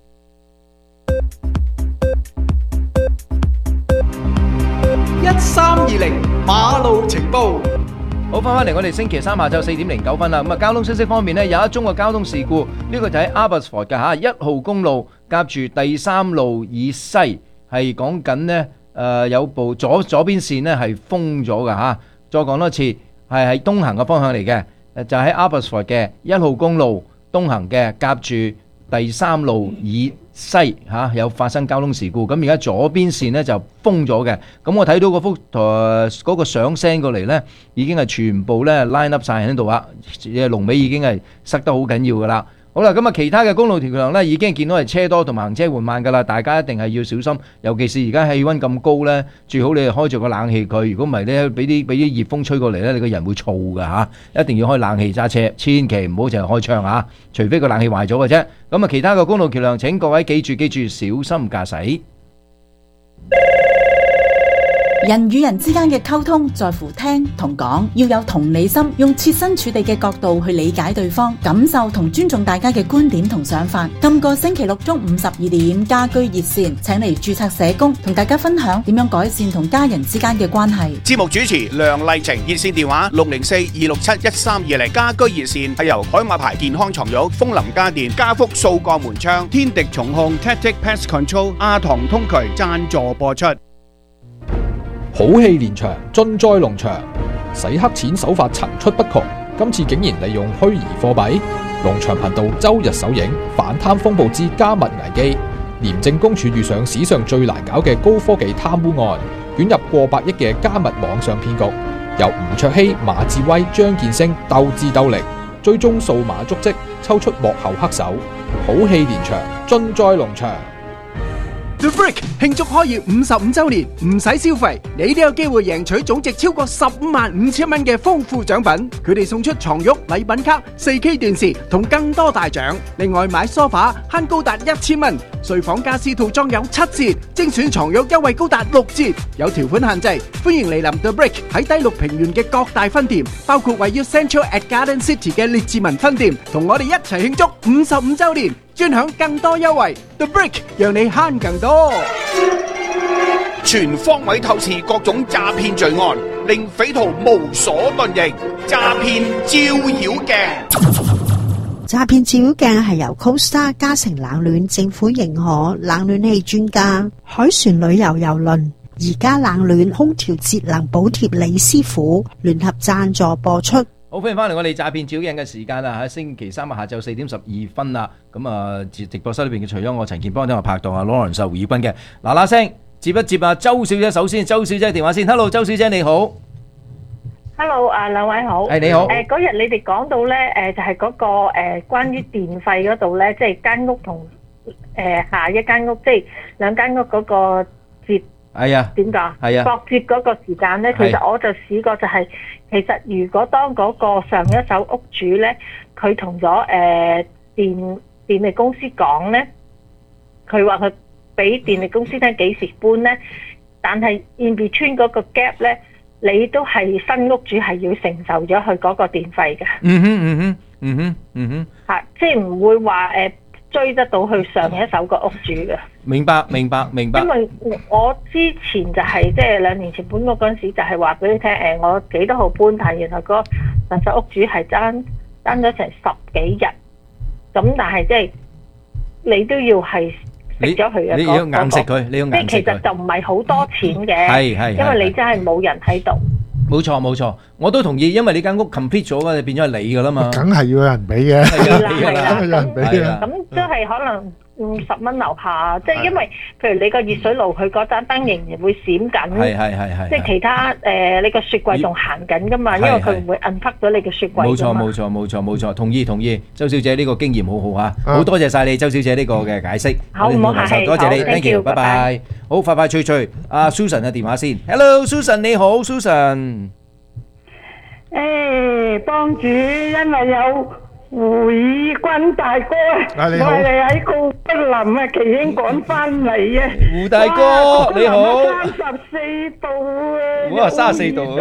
一三二零馬路情報。 好，翻返嚟我哋星期三下晝四點零九分啦。咁啊，交通消息方面呢，有一宗嘅交通事故，呢個就喺 Abbotsford 嘅嚇一號公路夾住第三路以西，係講緊呢誒有部左左邊線呢係封咗嘅嚇。再講多次，係喺東行嘅方向嚟嘅，就喺 Abbotsford 嘅一號公路東行嘅夾住第三路以西嚇有發生交通事故，咁而家左邊線呢就封咗嘅。咁我睇到嗰幅台嗰個相 send 過嚟呢，已經係全部呢 line up 曬喺度啦，龍尾已經係塞得好緊要噶啦。好啦，咁啊其他嘅公路條梁呢已經見到係車多同埋行車緩慢噶啦，大家一定係要小心，尤其是而家氣温咁高呢，最好你係開住個冷氣佢，如果唔係呢，俾啲俾啲熱風吹過嚟呢，你個人會燥噶嚇，一定要開冷氣揸車，千祈唔好淨係開窗嚇，除非個冷氣壞咗嘅啫。咁啊其他嘅公路橋梁請各位記住記住小心駕駛。 人與人之間嘅溝通在乎聽同講，要有同理心，用設身處地嘅角度去理解對方，感受同尊重大家嘅觀點同想法。今個星期六中午十二點，家居熱線請嚟註冊社工同大家分享點樣改善同家人之間嘅關係。 節目主持梁麗晴，熱線電話六零四二六七一三二零。家居熱線係由海馬牌健康床褥、楓林家電、家福掃鋼門窗、天敵重控、Tactic Pest Control、阿唐通渠贊助播出。 好戲連場，盡在農場。洗黑錢手法層出不窮，今次竟然利用虛擬貨幣。農場頻道周日首映反貪風暴之加密危機，廉政公署遇上史上最難搞嘅高科技貪污案，捲入過百億嘅加密網上騙局。由吳卓羲、馬志威、張建升鬥智鬥力，追蹤數碼足跡，抽出幕後黑手。好戲連場，盡在農場。 The Brick 慶祝開業五十五週年，唔使消費，你都有機會贏取總值超過十五萬五千蚊嘅豐富獎品。佢哋送出床褥、禮品卡、四 K 電視同更多大獎。另外買梳化慳高達一千蚊，睡房家私套裝有七折，精選床褥優惠高達六折。有條款限制，歡迎嚟臨 The Brick 喺低綠平原嘅各大分店，包括位於 Central at Garden City 嘅列治文分店，同我哋一齊慶祝五十五週年。專享更多優惠 ，The Brick 讓你慳更多。 全方位透視各種詐騙罪案，令匪徒無所遁形。詐騙照妖鏡， 詐騙照妖鏡係由 Costa 嘉誠冷暖政府認可冷暖氣專家海船旅遊郵輪而家冷暖空調節能補貼李師傅聯合贊助播出。 好，歡迎翻嚟我哋詐騙照影嘅時間啦！喺星期三下晝四點十二分啦，咁啊直直播室裏邊嘅除咗我陳健邦同我拍檔啊 Lawrence 胡以軍嘅嗱嗱聲接一接啊，周小姐首先，周小姐電話先 ，Hello， 周小姐你好 ，Hello 啊兩位好， 係你好， 誒嗰日你哋講到咧，誒就係嗰個誒關於電費嗰度咧，即係間屋同誒下一間屋，即係兩間屋嗰個接。 係啊， 點講？ 係啊， 駁接嗰個時間咧，其實我就試過就係、是，其實如果當嗰個上一手屋主咧，佢同咗誒電電力公司講咧，佢話佢俾電力公司聽幾時搬咧，但係 in between 嗰個 gap 咧，你都係新屋主係要承受咗佢嗰個電費嘅。 嗯哼嗯哼嗯哼嗯哼， 嚇，即係唔會話誒。呃追得到去上一手個屋主嘅，明白明白明白。因為我之前就係即係兩年前搬屋嗰陣時，就係話俾你聽，誒我幾多號搬，但係原來個上手屋主係爭爭咗成十幾日，咁但係即係你都要係食咗佢嘅， 你要硬食佢，你要硬食佢。 即係其實就唔係好多錢嘅，係係，因為你真係冇人喺度。 冇錯冇錯，我都同意，因為你間屋 complete 咗嘅，變咗係你噶啦嘛， 梗係要有人俾嘅， 係啦係啦， 有人俾嘅。 咁即係可能五十蚊樓下，即係因為譬如你個熱水爐佢嗰盞燈仍然會閃緊， 係係係係， 即係其他誒你個雪櫃仲行緊噶嘛，因為佢唔會 unplug 咗你嘅雪櫃。 冇錯冇錯冇錯冇錯，同意同意，周小姐呢個經驗好好嚇，好多謝曬你周小姐呢個嘅解釋。 好唔好客氣？ 多謝你 ，thank you，拜拜。好，快快脆脆，阿 Susan 嘅電話先 ，Hello Susan 你好 Susan。 誒，幫主，因為有胡以軍大哥啊，我哋喺高德林啊，奇英趕翻嚟啊， 胡大哥你好， 三十四度啊， 哇，三十四度，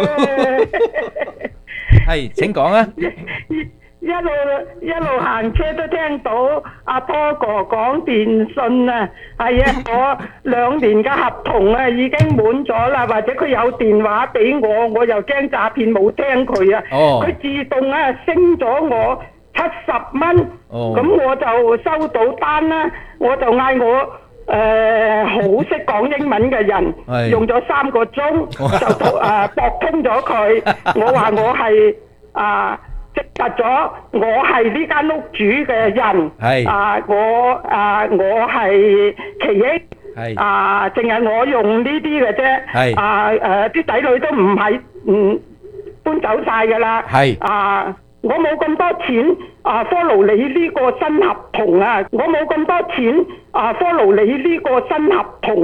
係請講啊。 一路一路行車都聽到阿波哥講電信啊，係啊，我兩年嘅合同啊已經滿咗啦，或者佢有電話俾我，我又驚詐騙冇聽佢啊，佢自動啊升咗我七十蚊，咁我就收到單啦，我就嗌我誒好識講英文嘅人，用咗三個鐘就誒駁通咗佢，我話我係啊。證實咗我係呢間屋主嘅人，係啊我啊我係奇英，係啊淨係我用呢啲嘅啫，係啊誒啲仔女都唔係唔搬走晒噶啦，係啊我冇咁多錢啊 follow 你呢個新合同啊，我冇咁多錢啊 follow 你呢個新合同。